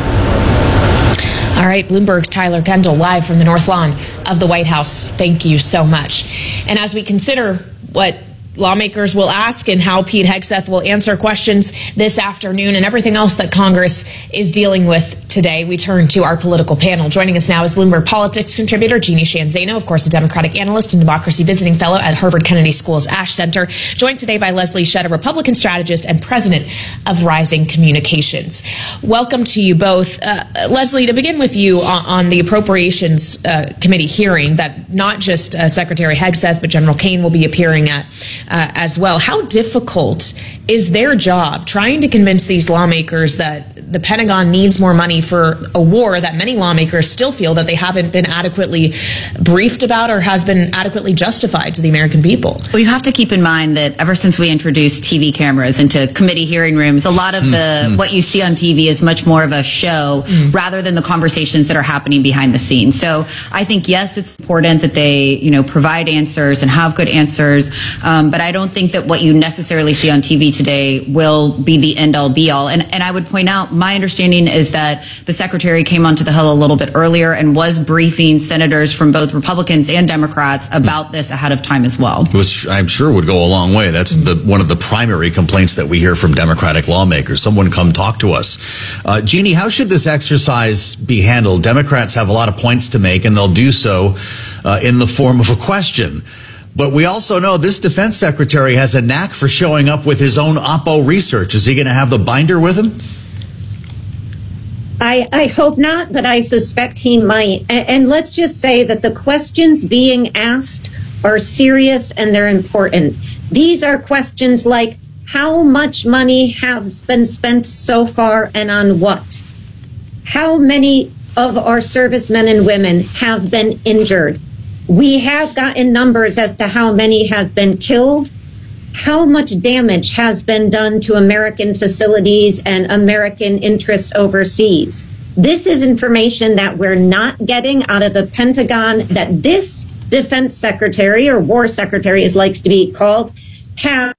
[SPEAKER 29] All right, Bloomberg's Tyler Kendall, live from the North Lawn of the White House. Thank you so much. And as we consider what lawmakers will ask and how Pete Hegseth will answer questions this afternoon and everything else that Congress is dealing with today, we turn to our political panel. Joining us now is Bloomberg Politics contributor Jeannie Sheehan Zaino, of course, a Democratic analyst and democracy visiting fellow at Harvard Kennedy School's Ash Center, joined today by Leslie Shedd, a Republican strategist and president of Rising Communications. Welcome to you both. Uh, Leslie, to begin with you on, on the Appropriations uh, Committee hearing that not just uh, Secretary Hegseth, but General Kane will be appearing at Uh, as well. How difficult is their job trying to convince these lawmakers that the Pentagon needs more money for a war that many lawmakers still feel that they haven't been adequately briefed about or has been adequately justified to the American people?
[SPEAKER 18] Well, you have to keep in mind that ever since we introduced T V cameras into committee hearing rooms, a lot of the mm-hmm. what you see on T V is much more of a show mm. rather than the conversations that are happening behind the scenes. So I think, yes, it's important that they, you know, provide answers and have good answers. Um, but but I don't think that what you necessarily see on T V today will be the end all be all. And, and I would point out, my understanding is that the secretary came onto the Hill a little bit earlier and was briefing senators from both Republicans and Democrats about this ahead of time as well.
[SPEAKER 15] Which I'm sure would go a long way. That's the one of the primary complaints that we hear from Democratic lawmakers. Someone come talk to us. Uh, Jeannie, how should this exercise be handled? Democrats have a lot of points to make, and they'll do so uh, in the form of a question. But we also know this defense secretary has a knack for showing up with his own Oppo research. Is he going to have the binder with him?
[SPEAKER 19] I, I hope not, but I suspect he might. And, and let's just say that the questions being asked are serious and they're important. These are questions like, how much money has been spent so far and on what? How many of our servicemen and women have been injured? We have gotten numbers as to how many have been killed. How much damage has been done to American facilities and American interests overseas? This is information that we're not getting out of the Pentagon, that this defense secretary, or war secretary as likes to be called, has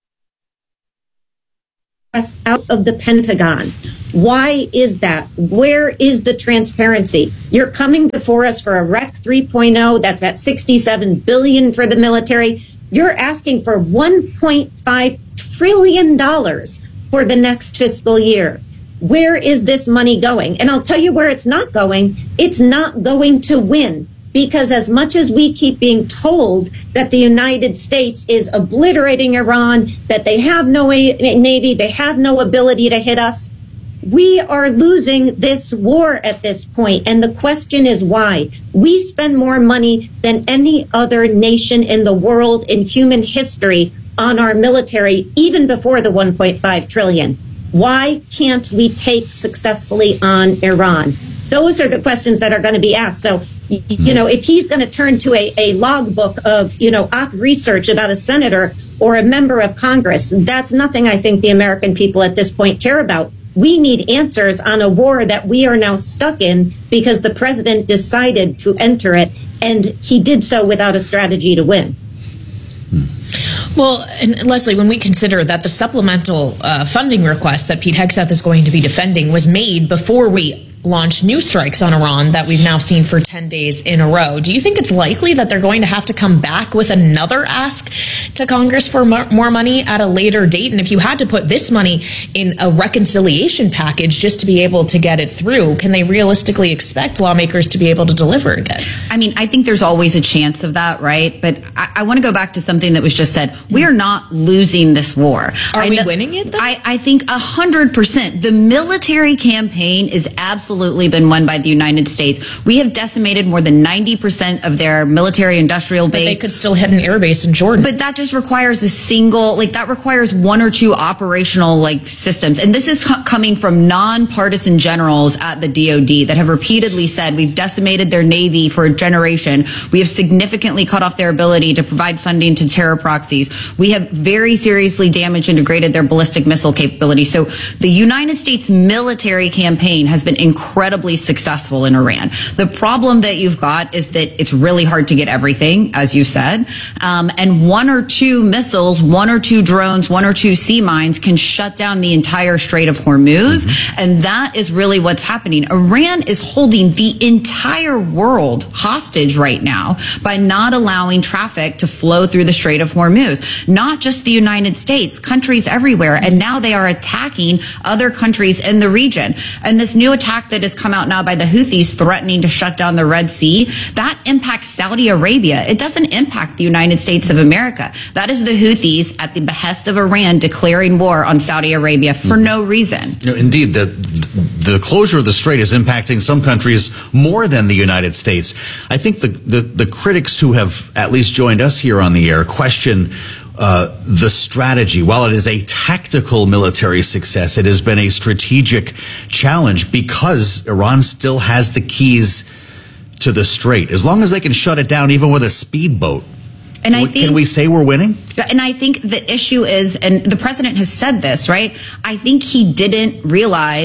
[SPEAKER 19] out of the Pentagon. Why is that? Where is the transparency? You're coming before us for a R E C three point oh that's at sixty-seven billion dollars for the military. You're asking for one point five trillion dollars for the next fiscal year. Where is this money going? And I'll tell you where it's not going. It's not going to win. Because as much as we keep being told that the United States is obliterating Iran, that they have no navy, they have no ability to hit us, we are losing this war at this point. And the question is why? We spend more money than any other nation in the world in human history on our military, even before the one point five trillion. Why can't we take successfully on Iran? Those are the questions that are going to be asked. So, you know, if he's going to turn to a, a logbook of, you know, op research about a senator or a member of Congress, that's nothing I think the American people at this point care about. We need answers on a war that we are now stuck in because the president decided to enter it, and he did so without a strategy to win.
[SPEAKER 29] Well, and Leslie, when we consider that the supplemental uh, funding request that Pete Hegseth is going to be defending was made before we launched new strikes on Iran that we've now seen for ten days in a row, do you think it's likely that they're going to have to come back with another ask to Congress for more money at a later date? And if you had to put this money in a reconciliation package just to be able to get it through, can they realistically expect lawmakers to be able to deliver again?
[SPEAKER 18] I mean, I think there's always a chance of that, right? But I, I want to go back to something that was just said. We are not losing this war.
[SPEAKER 29] Are
[SPEAKER 18] I
[SPEAKER 29] we
[SPEAKER 18] know,
[SPEAKER 29] winning it, though?
[SPEAKER 18] I, I think one hundred percent. The military campaign is absolutely absolutely been won by the United States. We have decimated more than ninety percent of their military industrial base.
[SPEAKER 29] But they could still hit an air base in Jordan.
[SPEAKER 18] But that just requires a single, like that requires one or two operational like systems. And this is co- coming from nonpartisan generals at the D O D that have repeatedly said we've decimated their Navy for a generation. We have significantly cut off their ability to provide funding to terror proxies. We have very seriously damaged and degraded their ballistic missile capability. So the United States military campaign has been incredibly successful in Iran. The problem that you've got is that it's really hard to get everything, as you said. Um, and one or two missiles, one or two drones, one or two sea mines can shut down the entire Strait of Hormuz. Mm-hmm. And that is really what's happening. Iran is holding the entire world hostage right now by not allowing traffic to flow through the Strait of Hormuz. Not just the United States, countries everywhere. And now they are attacking other countries in the region. And this new attack that has come out now by the Houthis threatening to shut down the Red Sea, that impacts Saudi Arabia. It doesn't impact the United States of America. That is the Houthis at the behest of Iran declaring war on Saudi Arabia for mm-hmm. no reason.
[SPEAKER 15] No, indeed, the, the closure of the strait is impacting some countries more than the United States. I think the, the, the critics who have at least joined us here on the air question Uh, the strategy. While it is a tactical military success, it has been a strategic challenge because Iran still has the keys to the strait. As long as they can shut it down, even with a speedboat,
[SPEAKER 18] and I think,
[SPEAKER 15] can we say we're winning?
[SPEAKER 18] And I think the issue is, and the president has said this, right? I think he didn't realize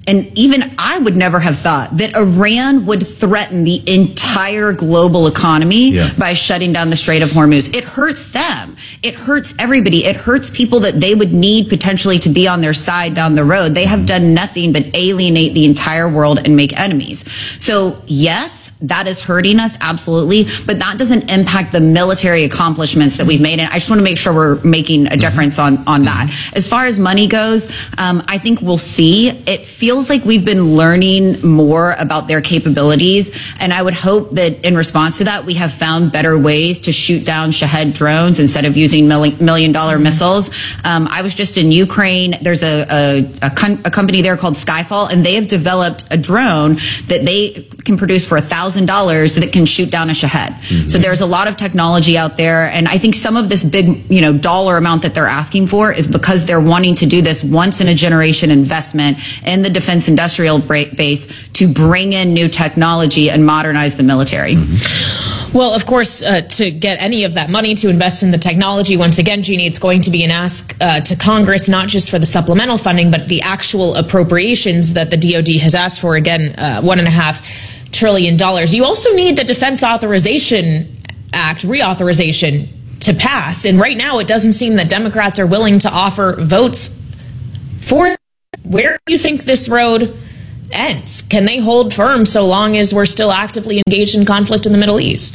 [SPEAKER 18] and even I would never have thought that Iran would threaten the entire global economy
[SPEAKER 15] Yeah.
[SPEAKER 18] by shutting down the Strait of Hormuz. It hurts them. It hurts everybody. It hurts people that they would need potentially to be on their side down the road. They have done nothing but alienate the entire world and make enemies. So yes, that is hurting us, absolutely, but that doesn't impact the military accomplishments that we've made. And I just want to make sure we're making a difference on, on that. As far as money goes, um, I think we'll see. It feels like we've been learning more about their capabilities, and I would hope that in response to that, we have found better ways to shoot down Shahed drones instead of using million, million dollar missiles. Um, I was just in Ukraine. There's a, a, a, con- a company there called Skyfall, and they have developed a drone that they can produce for a thousand dollars that can shoot down a Shahed. Mm-hmm. So there's a lot of technology out there, and I think some of this big, you know, dollar amount that they're asking for is because they're wanting to do this once in a generation investment in the defense industrial base to bring in new technology and modernize the military.
[SPEAKER 15] Mm-hmm.
[SPEAKER 29] Well, of course, uh, to get any of that money to invest in the technology, once again, Jeannie, it's going to be an ask uh, to Congress, not just for the supplemental funding, but the actual appropriations that the D O D has asked for. Again, uh, one and a half trillion dollars. You also need the Defense Authorization Act reauthorization to pass. And right now, it doesn't seem that Democrats are willing to offer votes for. Where do you think this road ends? Can they hold firm so long as we're still actively engaged in conflict in the Middle East?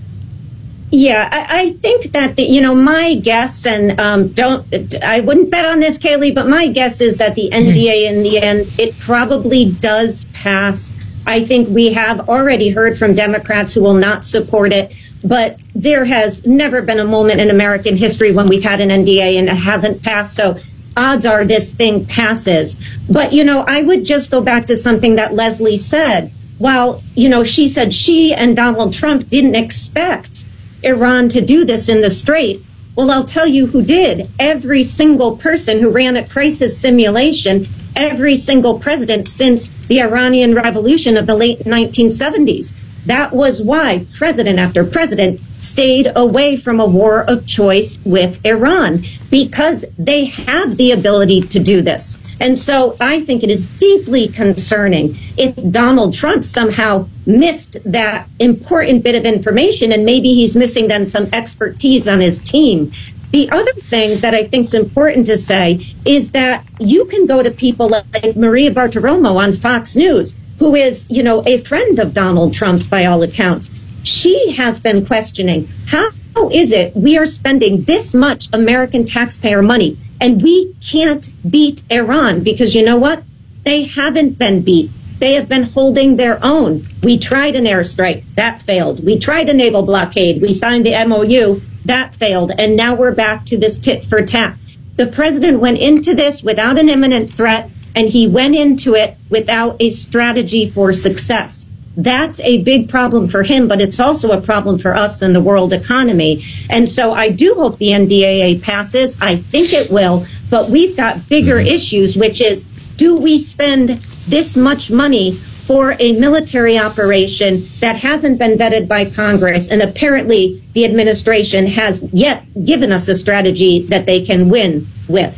[SPEAKER 19] Yeah, I, I think that, the, you know, my guess, and um, don't, I wouldn't bet on this, Kaylee, but my guess is that the N D A in the end, it probably does pass. I think we have already heard from Democrats who will not support it, but there has never been a moment in American history when we've had an N D A and it hasn't passed. So odds are this thing passes. But, you know, I would just go back to something that Leslie said. While, you know, she said she and Donald Trump didn't expect Iran to do this in the Strait. Well, I'll tell you who did. Every single person who ran a crisis simulation, every single president since the Iranian Revolution of the late nineteen seventies. That was why president after president stayed away from a war of choice with Iran, because they have the ability to do this. And so I think it is deeply concerning if Donald Trump somehow missed that important bit of information, and maybe he's missing then some expertise on his team. The other thing that I think is important to say is that you can go to people like Maria Bartiromo on Fox News, who is, you know, a friend of Donald Trump's by all accounts. She has been questioning, how is it we are spending this much American taxpayer money and we can't beat Iran? Because you know what? They haven't been beat. They have been holding their own. We tried an airstrike. That failed. We tried a naval blockade. We signed the M O U. That failed. And now we're back to this tit for tat. The president went into this without an imminent threat, and he went into it without a strategy for success. That's a big problem for him, but it's also a problem for us and the world economy. And so I do hope the N D A A passes. I think it will, but we've got bigger issues, which is, do we spend this much money for a military operation that hasn't been vetted by Congress? And apparently the administration has yet given us a strategy that they can win with.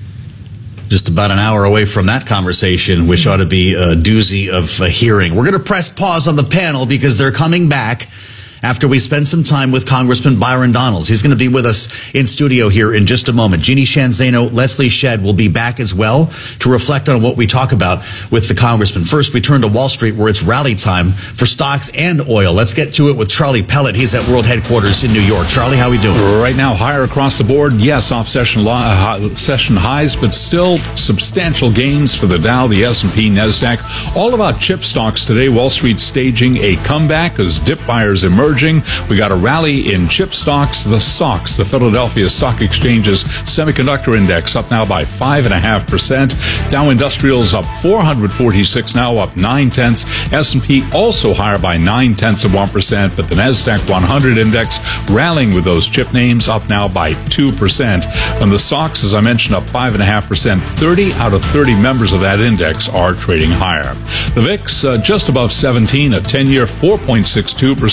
[SPEAKER 15] Just about an hour away from that conversation, which ought to be a doozy of a hearing. We're going to press pause on the panel because they're coming back after we spend some time with Congressman Byron Donalds. He's going to be with us in studio here in just a moment. Jeannie Sheehan Zaino, Leslie Shedd will be back as well to reflect on what we talk about with the congressman. First, we turn to Wall Street, where it's rally time for stocks and oil. Let's get to it with Charlie Pellet. He's at World Headquarters in New York. Charlie, how are we doing?
[SPEAKER 13] Right now, higher across the board. Yes, off session li- uh, session highs, but still substantial gains for the Dow, the S and P, NASDAQ. All about chip stocks today. Wall Street staging a comeback as dip buyers emerge. We got a rally in chip stocks. The S O X, the Philadelphia Stock Exchange's semiconductor index, up now by five and a half percent. Dow Industrials up four hundred forty-six, now up nine tenths. S and P also higher by nine tenths of one percent, but the Nasdaq one hundred index rallying with those chip names, up now by two percent. And the S O X, as I mentioned, up five and a half percent. thirty out of thirty members of that index are trading higher. The V I X uh, just above seventeen, a ten-year four point six two percent.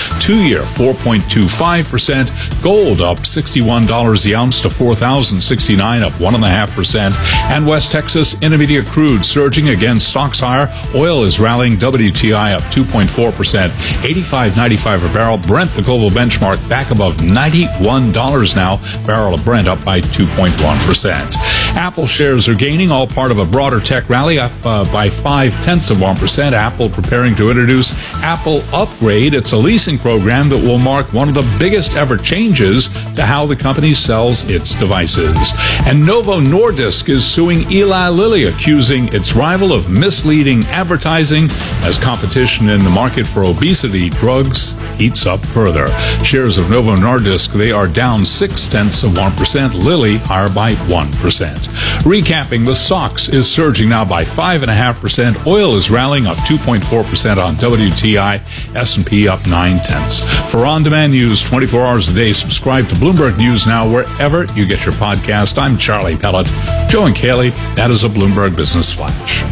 [SPEAKER 13] Two-year, four point two five percent. Gold up sixty-one dollars the ounce to four thousand sixty-nine dollars, up one point five percent. And West Texas Intermediate crude surging again, stocks higher. Oil is rallying, W T I up two point four percent, eighty-five ninety-five a barrel. Brent, the global benchmark, back above ninety-one dollars now. Barrel of Brent up by two point one percent. Apple shares are gaining, all part of a broader tech rally, up uh, by five-tenths of one percent. Apple preparing to introduce Apple Upgrade. It's a leasing program that will mark one of the biggest ever changes to how the company sells its devices. And Novo Nordisk is suing Eli Lilly, accusing its rival of misleading advertising as competition in the market for obesity drugs heats up further. Shares of Novo Nordisk, they are down six-tenths of one percent. Lilly higher by one percent. Recapping, the S O X is surging now by five point five percent. Oil is rallying up two point four percent on W T I. S and P up nine-tenths. For on-demand news twenty-four hours a day, subscribe to Bloomberg News Now wherever you get your podcast. I'm Charlie Pellet. Joe and Kaylee, that is a Bloomberg Business Flash.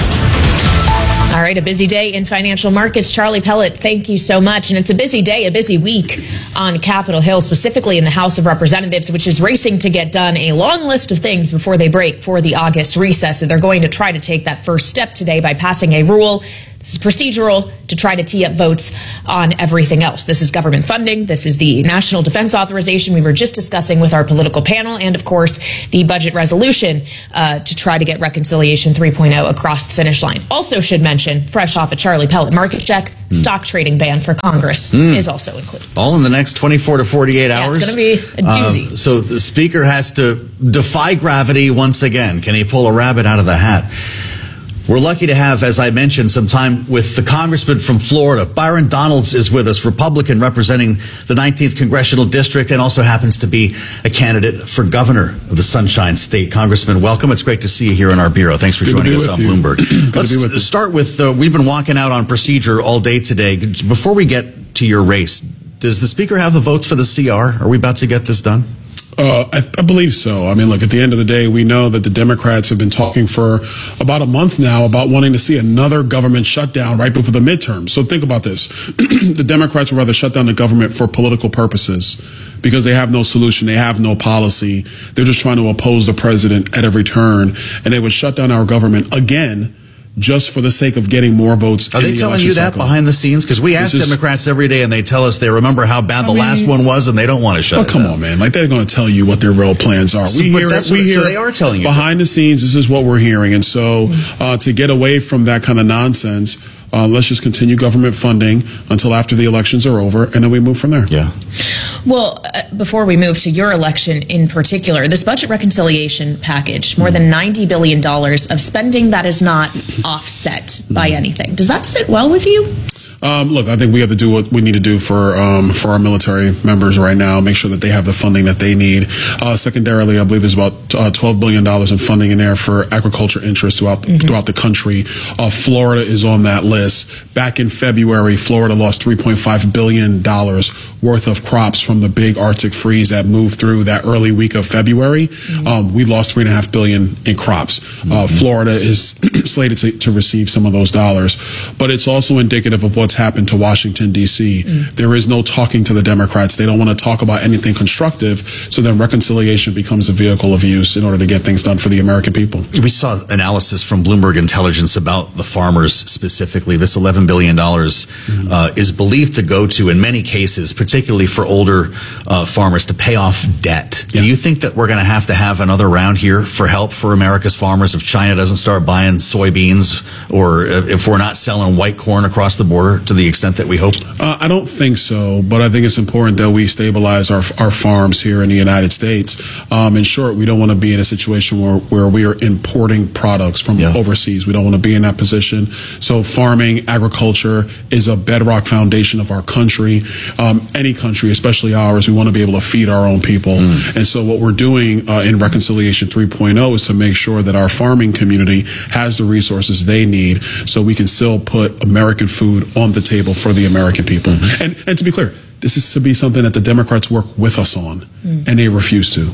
[SPEAKER 29] All right, a busy day in financial markets. Charlie Pellet, thank you so much. And it's a busy day, a busy week on Capitol Hill, specifically in the House of Representatives, which is racing to get done a long list of things before they break for the August recess. And they're going to try to take that first step today by passing a rule. This is procedural to try to tee up votes on everything else. This is government funding. This is the National Defense Authorization we were just discussing with our political panel. And, of course, the budget resolution uh, to try to get Reconciliation three point oh across the finish line. Also should mention, fresh off a Charlie Pellet market check, mm. stock trading ban for Congress mm. is also included.
[SPEAKER 15] All in the next twenty-four to forty-eight hours.
[SPEAKER 29] Yeah, it's going to be a doozy.
[SPEAKER 15] Uh, so the Speaker has to defy gravity once again. Can he pull a rabbit out of the hat? We're lucky to have, as I mentioned, some time with the congressman from Florida. Byron Donalds is with us, Republican representing the nineteenth Congressional District, and also happens to be a candidate for governor of the Sunshine State. Congressman, welcome. It's great to see you here in our bureau. Thanks for
[SPEAKER 3] Good
[SPEAKER 15] joining us on
[SPEAKER 3] you.
[SPEAKER 15] Bloomberg. Let's with start with, uh, we've been walking out on procedure all day today. Before we get to your race, does the Speaker have the votes for the C R? Are we about to get this done?
[SPEAKER 3] Uh, I, I believe so. I mean, look, at the end of the day, we know that the Democrats have been talking for about a month now about wanting to see another government shutdown right before the midterms. So think about this. The Democrats would rather shut down the government for political purposes because they have no solution. They have no policy. They're just trying to oppose the president at every turn. And they would shut down our government again just for the sake of getting more votes.
[SPEAKER 15] Are they
[SPEAKER 3] the
[SPEAKER 15] telling you that
[SPEAKER 3] cycle.
[SPEAKER 15] behind the scenes? Because we ask
[SPEAKER 3] is,
[SPEAKER 15] Democrats every day, and they tell us they remember how bad
[SPEAKER 3] I
[SPEAKER 15] the
[SPEAKER 3] mean,
[SPEAKER 15] last one was, and they don't want to shut
[SPEAKER 3] oh,
[SPEAKER 15] it
[SPEAKER 3] come
[SPEAKER 15] down.
[SPEAKER 3] on, man. Like, they're going to tell you what their real plans are.
[SPEAKER 15] So,
[SPEAKER 3] we hear,
[SPEAKER 15] that's
[SPEAKER 3] we
[SPEAKER 15] what,
[SPEAKER 3] hear
[SPEAKER 15] so they are telling you
[SPEAKER 3] behind
[SPEAKER 15] that.
[SPEAKER 3] the scenes, this is what we're hearing. And so uh, to get away from that kind of nonsense, Uh, let's just continue government funding until after the elections are over, and then we move from there.
[SPEAKER 15] Yeah.
[SPEAKER 29] Well, uh, before we move to your election in particular, this budget reconciliation package, more than ninety billion dollars of spending that is not offset by anything. Does that sit well with you?
[SPEAKER 3] Um, look, I think we have to do what we need to do for um, for our military members right now, make sure that they have the funding that they need. Uh, secondarily, I believe there's about uh, twelve billion dollars in funding in there for agriculture interests throughout the, mm-hmm. throughout the country. Uh, Florida is on that list. Back in February, Florida lost three point five billion dollars worth of crops from the big Arctic freeze that moved through that early week of February. Mm-hmm. Um, we lost three and a half billion in crops. Mm-hmm. Uh, Florida is slated to, to receive some of those dollars, but it's also indicative of what's happened to Washington, D C. Mm. There is no talking to the Democrats. They don't want to talk about anything constructive, so then reconciliation becomes a vehicle of use in order to get things done for the American people.
[SPEAKER 15] We saw analysis from Bloomberg Intelligence about the farmers specifically. This eleven billion dollars mm-hmm. uh, is believed to go to, in many cases, particularly for older uh, farmers, to pay off debt. Yeah. Do you think that we're going to have to have another round here for help for America's farmers if China doesn't start buying soybeans, or if we're not selling white corn across the border to the extent that we hope?
[SPEAKER 3] Uh, I don't think so, but I think it's important that we stabilize our our farms here in the United States. Um, in short, we don't want to be in a situation where, where we are importing products from yeah. overseas. We don't want to be in that position. So farming, agriculture is a bedrock foundation of our country. Um, any country, especially ours, we want to be able to feed our own people. Mm. And so what we're doing uh, in Reconciliation three point oh is to make sure that our farming community has the resources they need so we can still put American food on the table for the American people. Mm-hmm. And and to be clear, this is to be something that the Democrats work with us on, mm. and they refuse to.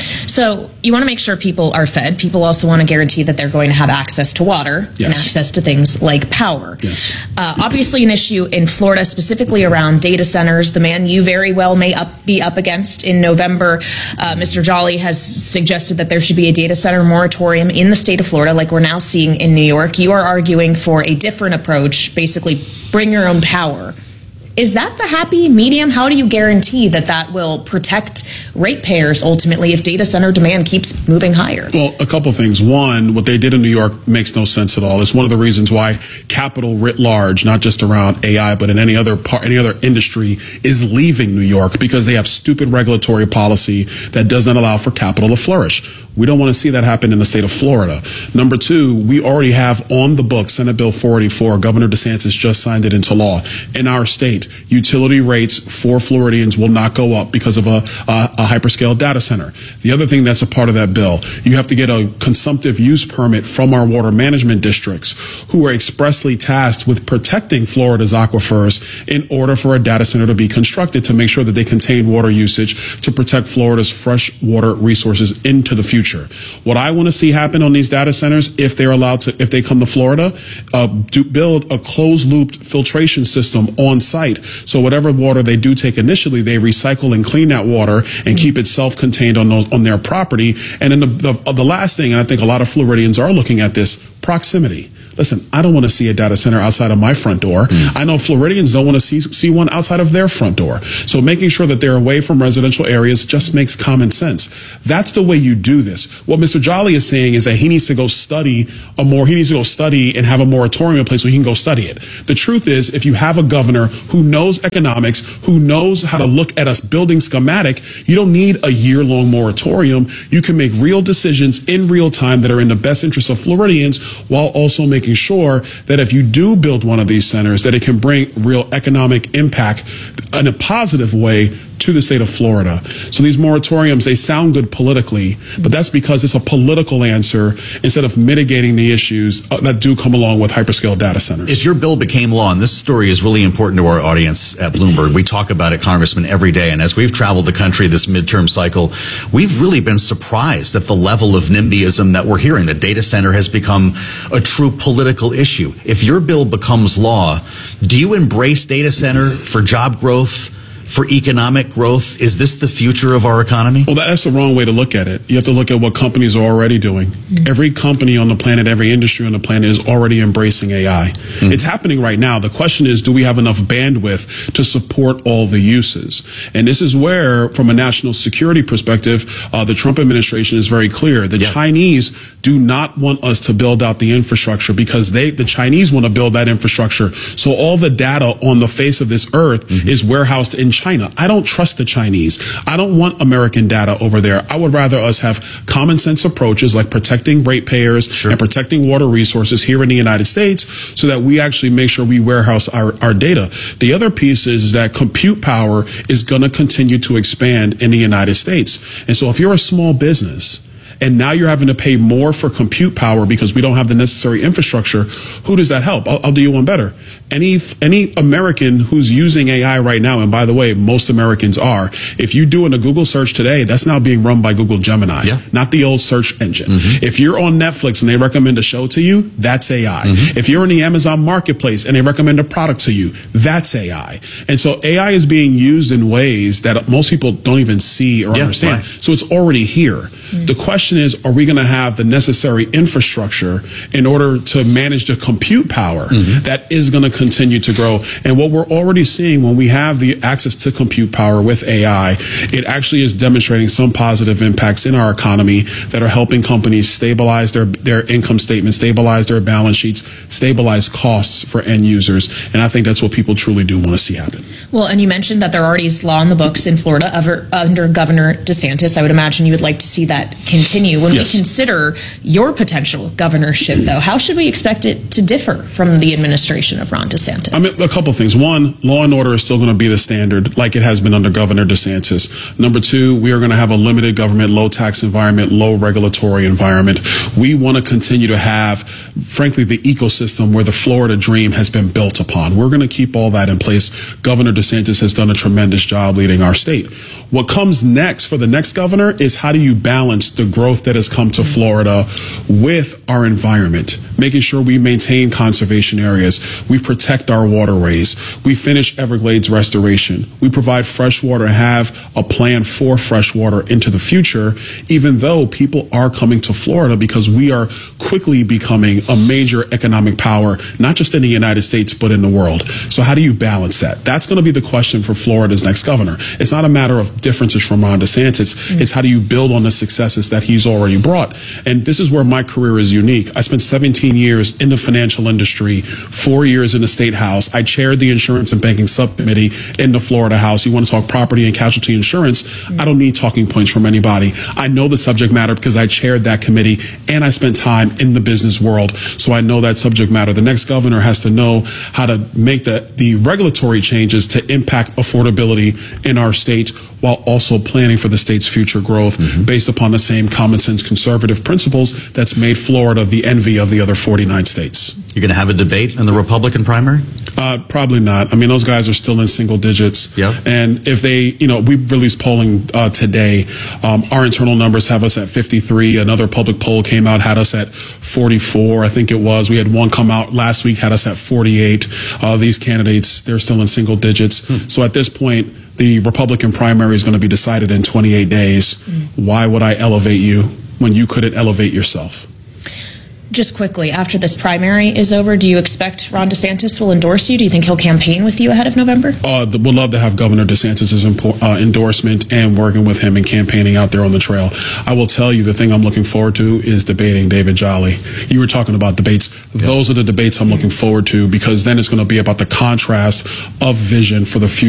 [SPEAKER 29] So you want to make sure people are fed. People also want to guarantee that they're going to have access to water
[SPEAKER 3] Yes.
[SPEAKER 29] and access to things like power.
[SPEAKER 3] Yes.
[SPEAKER 29] Uh, obviously, an issue in Florida, specifically around data centers, the man you very well may up, be up against in November. Uh, Mister Jolly has suggested that there should be a data center moratorium in the state of Florida, like we're now seeing in New York. You are arguing for a different approach, basically bring your own power. Is that the happy medium? How do you guarantee that that will protect ratepayers ultimately if data center demand keeps moving higher?
[SPEAKER 3] Well, a couple things. One, what they did in New York makes no sense at all. It's one of the reasons why capital writ large, not just around A I, but in any other part, any other industry, is leaving New York because they have stupid regulatory policy that doesn't allow for capital to flourish. We don't want to see that happen in the state of Florida. Number two, we already have on the books Senate Bill four eighty-four. Governor DeSantis just signed it into law. In our state, utility rates for Floridians will not go up because of a, a, a hyperscale data center. The other thing that's a part of that bill, you have to get a consumptive use permit from our water management districts who are expressly tasked with protecting Florida's aquifers in order for a data center to be constructed to make sure that they contain water usage to protect Florida's fresh water resources into the future. What I want to see happen on these data centers, if they're allowed to, if they come to Florida, uh, do build a closed-loop filtration system on site. So whatever water they do take initially, they recycle and clean that water and keep it self-contained on those, on their property. And then the, the, the last thing, and I think a lot of Floridians are looking at this, proximity. Listen, I don't want to see a data center outside of my front door. Mm. I know Floridians don't want to see see one outside of their front door. So making sure that they're away from residential areas just makes common sense. That's the way you do this. What Mister Jolly is saying is that he needs to go study a more, he needs to go study and have a moratorium in place so he can go study it. The truth is, if you have a governor who knows economics, who knows how to look at a building schematic, you don't need a year-long moratorium. You can make real decisions in real time that are in the best interest of Floridians while also making sure that if you do build one of these centers, that it can bring real economic impact in a positive way to the state of Florida. So these moratoriums, they sound good politically, but that's because it's a political answer instead of mitigating the issues uh, that do come along with hyperscale data centers.
[SPEAKER 15] If your bill became law, and this story is really important to our audience at Bloomberg, we talk about it, Congressman, every day. And as we've traveled the country this midterm cycle, we've really been surprised at the level of NIMBYism that we're hearing. The data center has become a true political issue. If your bill becomes law, do you embrace data center for job growth, for economic growth? Is this the future of our economy?
[SPEAKER 3] Well, that's the wrong way to look at it. You have to look at what companies are already doing. Mm-hmm. Every company on the planet, every industry on the planet is already embracing A I. Mm-hmm. It's happening right now. The question is, do we have enough bandwidth to support all the uses? And this is where, from a national security perspective, uh, the Trump administration is very clear. The yeah. Chinese do not want us to build out the infrastructure because they, the Chinese want to build that infrastructure. So all the data on the face of this earth mm-hmm. is warehoused in China. I don't trust the Chinese. I don't want American data over there. I would rather us have common sense approaches like protecting ratepayers sure. and protecting water resources here in the United States so that we actually make sure we warehouse our, our data. The other piece is that compute power is going to continue to expand in the United States. And so if you're a small business, and now you're having to pay more for compute power because we don't have the necessary infrastructure, who does that help? I'll, I'll do you one better. Any any American who's using A I right now, and by the way, most Americans are, if you do in a Google search today, that's now being run by Google Gemini, yeah. not the old search engine. Mm-hmm. If you're on Netflix and they recommend a show to you, that's A I. Mm-hmm. If you're in the Amazon Marketplace and they recommend a product to you, that's A I. And so A I is being used in ways that most people don't even see or yeah, understand. Right. So it's already here. Mm-hmm. The question is, are we going to have the necessary infrastructure in order to manage the compute power mm-hmm. that is going to continue to grow? And what we're already seeing when we have the access to compute power with A I, it actually is demonstrating some positive impacts in our economy that are helping companies stabilize their, their income statement, stabilize their balance sheets, stabilize costs for end users. And I think that's what people truly do want to see happen.
[SPEAKER 29] Well, and you mentioned that there already is law in the books in Florida over, under Governor DeSantis. I would imagine you would like to see that continue. When yes. we consider your potential governorship, though, how should we expect it to differ from the administration of Ron Ron DeSantis?
[SPEAKER 3] I mean, a couple things. One, law and order is still going to be the standard, like it has been under Governor DeSantis. Number two, we are going to have a limited government, low tax environment, low regulatory environment. We want to continue to have, frankly, the ecosystem where the Florida dream has been built upon. We're going to keep all that in place. Governor DeSantis has done a tremendous job leading our state. What comes next for the next governor is how do you balance the growth that has come to Florida with our environment, making sure we maintain conservation areas, we protect our waterways, we finish Everglades restoration, we provide fresh water, have a plan for fresh water into the future, even though people are coming to Florida because we are quickly becoming a major economic power, not just in the United States, but in the world. So how do you balance that? That's going to be the question for Florida's next governor. It's not a matter of differences from Ron DeSantis. Mm-hmm. It's how do you build on the successes that he's already brought? And this is where my career is unique. I spent seventeen years in the financial industry, four years in the State House. I chaired the Insurance and Banking Subcommittee in the Florida House. You want to talk property and casualty insurance? Mm-hmm. I don't need talking points from anybody. I know the subject matter because I chaired that committee and I spent time in the business world. So I know that subject matter. The next governor has to know how to make the, the regulatory changes to impact affordability in our state while also planning for the state's future growth mm-hmm. based upon the same common sense conservative principles that's made Florida the envy of the other forty-nine states.
[SPEAKER 15] You're going to have a debate in the Republican primary?
[SPEAKER 3] Uh, probably not. I mean, those guys are still in single digits.
[SPEAKER 15] Yep.
[SPEAKER 3] And if they, you know, we released polling uh, today. Um, our internal numbers have us at fifty-three. Another public poll came out, had us at forty-four, I think it was. We had one come out last week, had us at forty-eight. Uh, these candidates, they're still in single digits. Hmm. So at this point, the Republican primary is going to be decided in twenty-eight days. Mm. Why would I elevate you when you couldn't elevate yourself?
[SPEAKER 29] Just quickly, after this primary is over, do you expect Ron DeSantis will endorse you? Do you think he'll campaign with you ahead of November?
[SPEAKER 3] Uh, we'd love to have Governor DeSantis' impo- uh, endorsement and working with him and campaigning out there on the trail. I will tell you the thing I'm looking forward to is debating David Jolly. You were talking about debates. Yep. Those are the debates I'm looking forward to because then it's going to be about the contrast of vision for the future.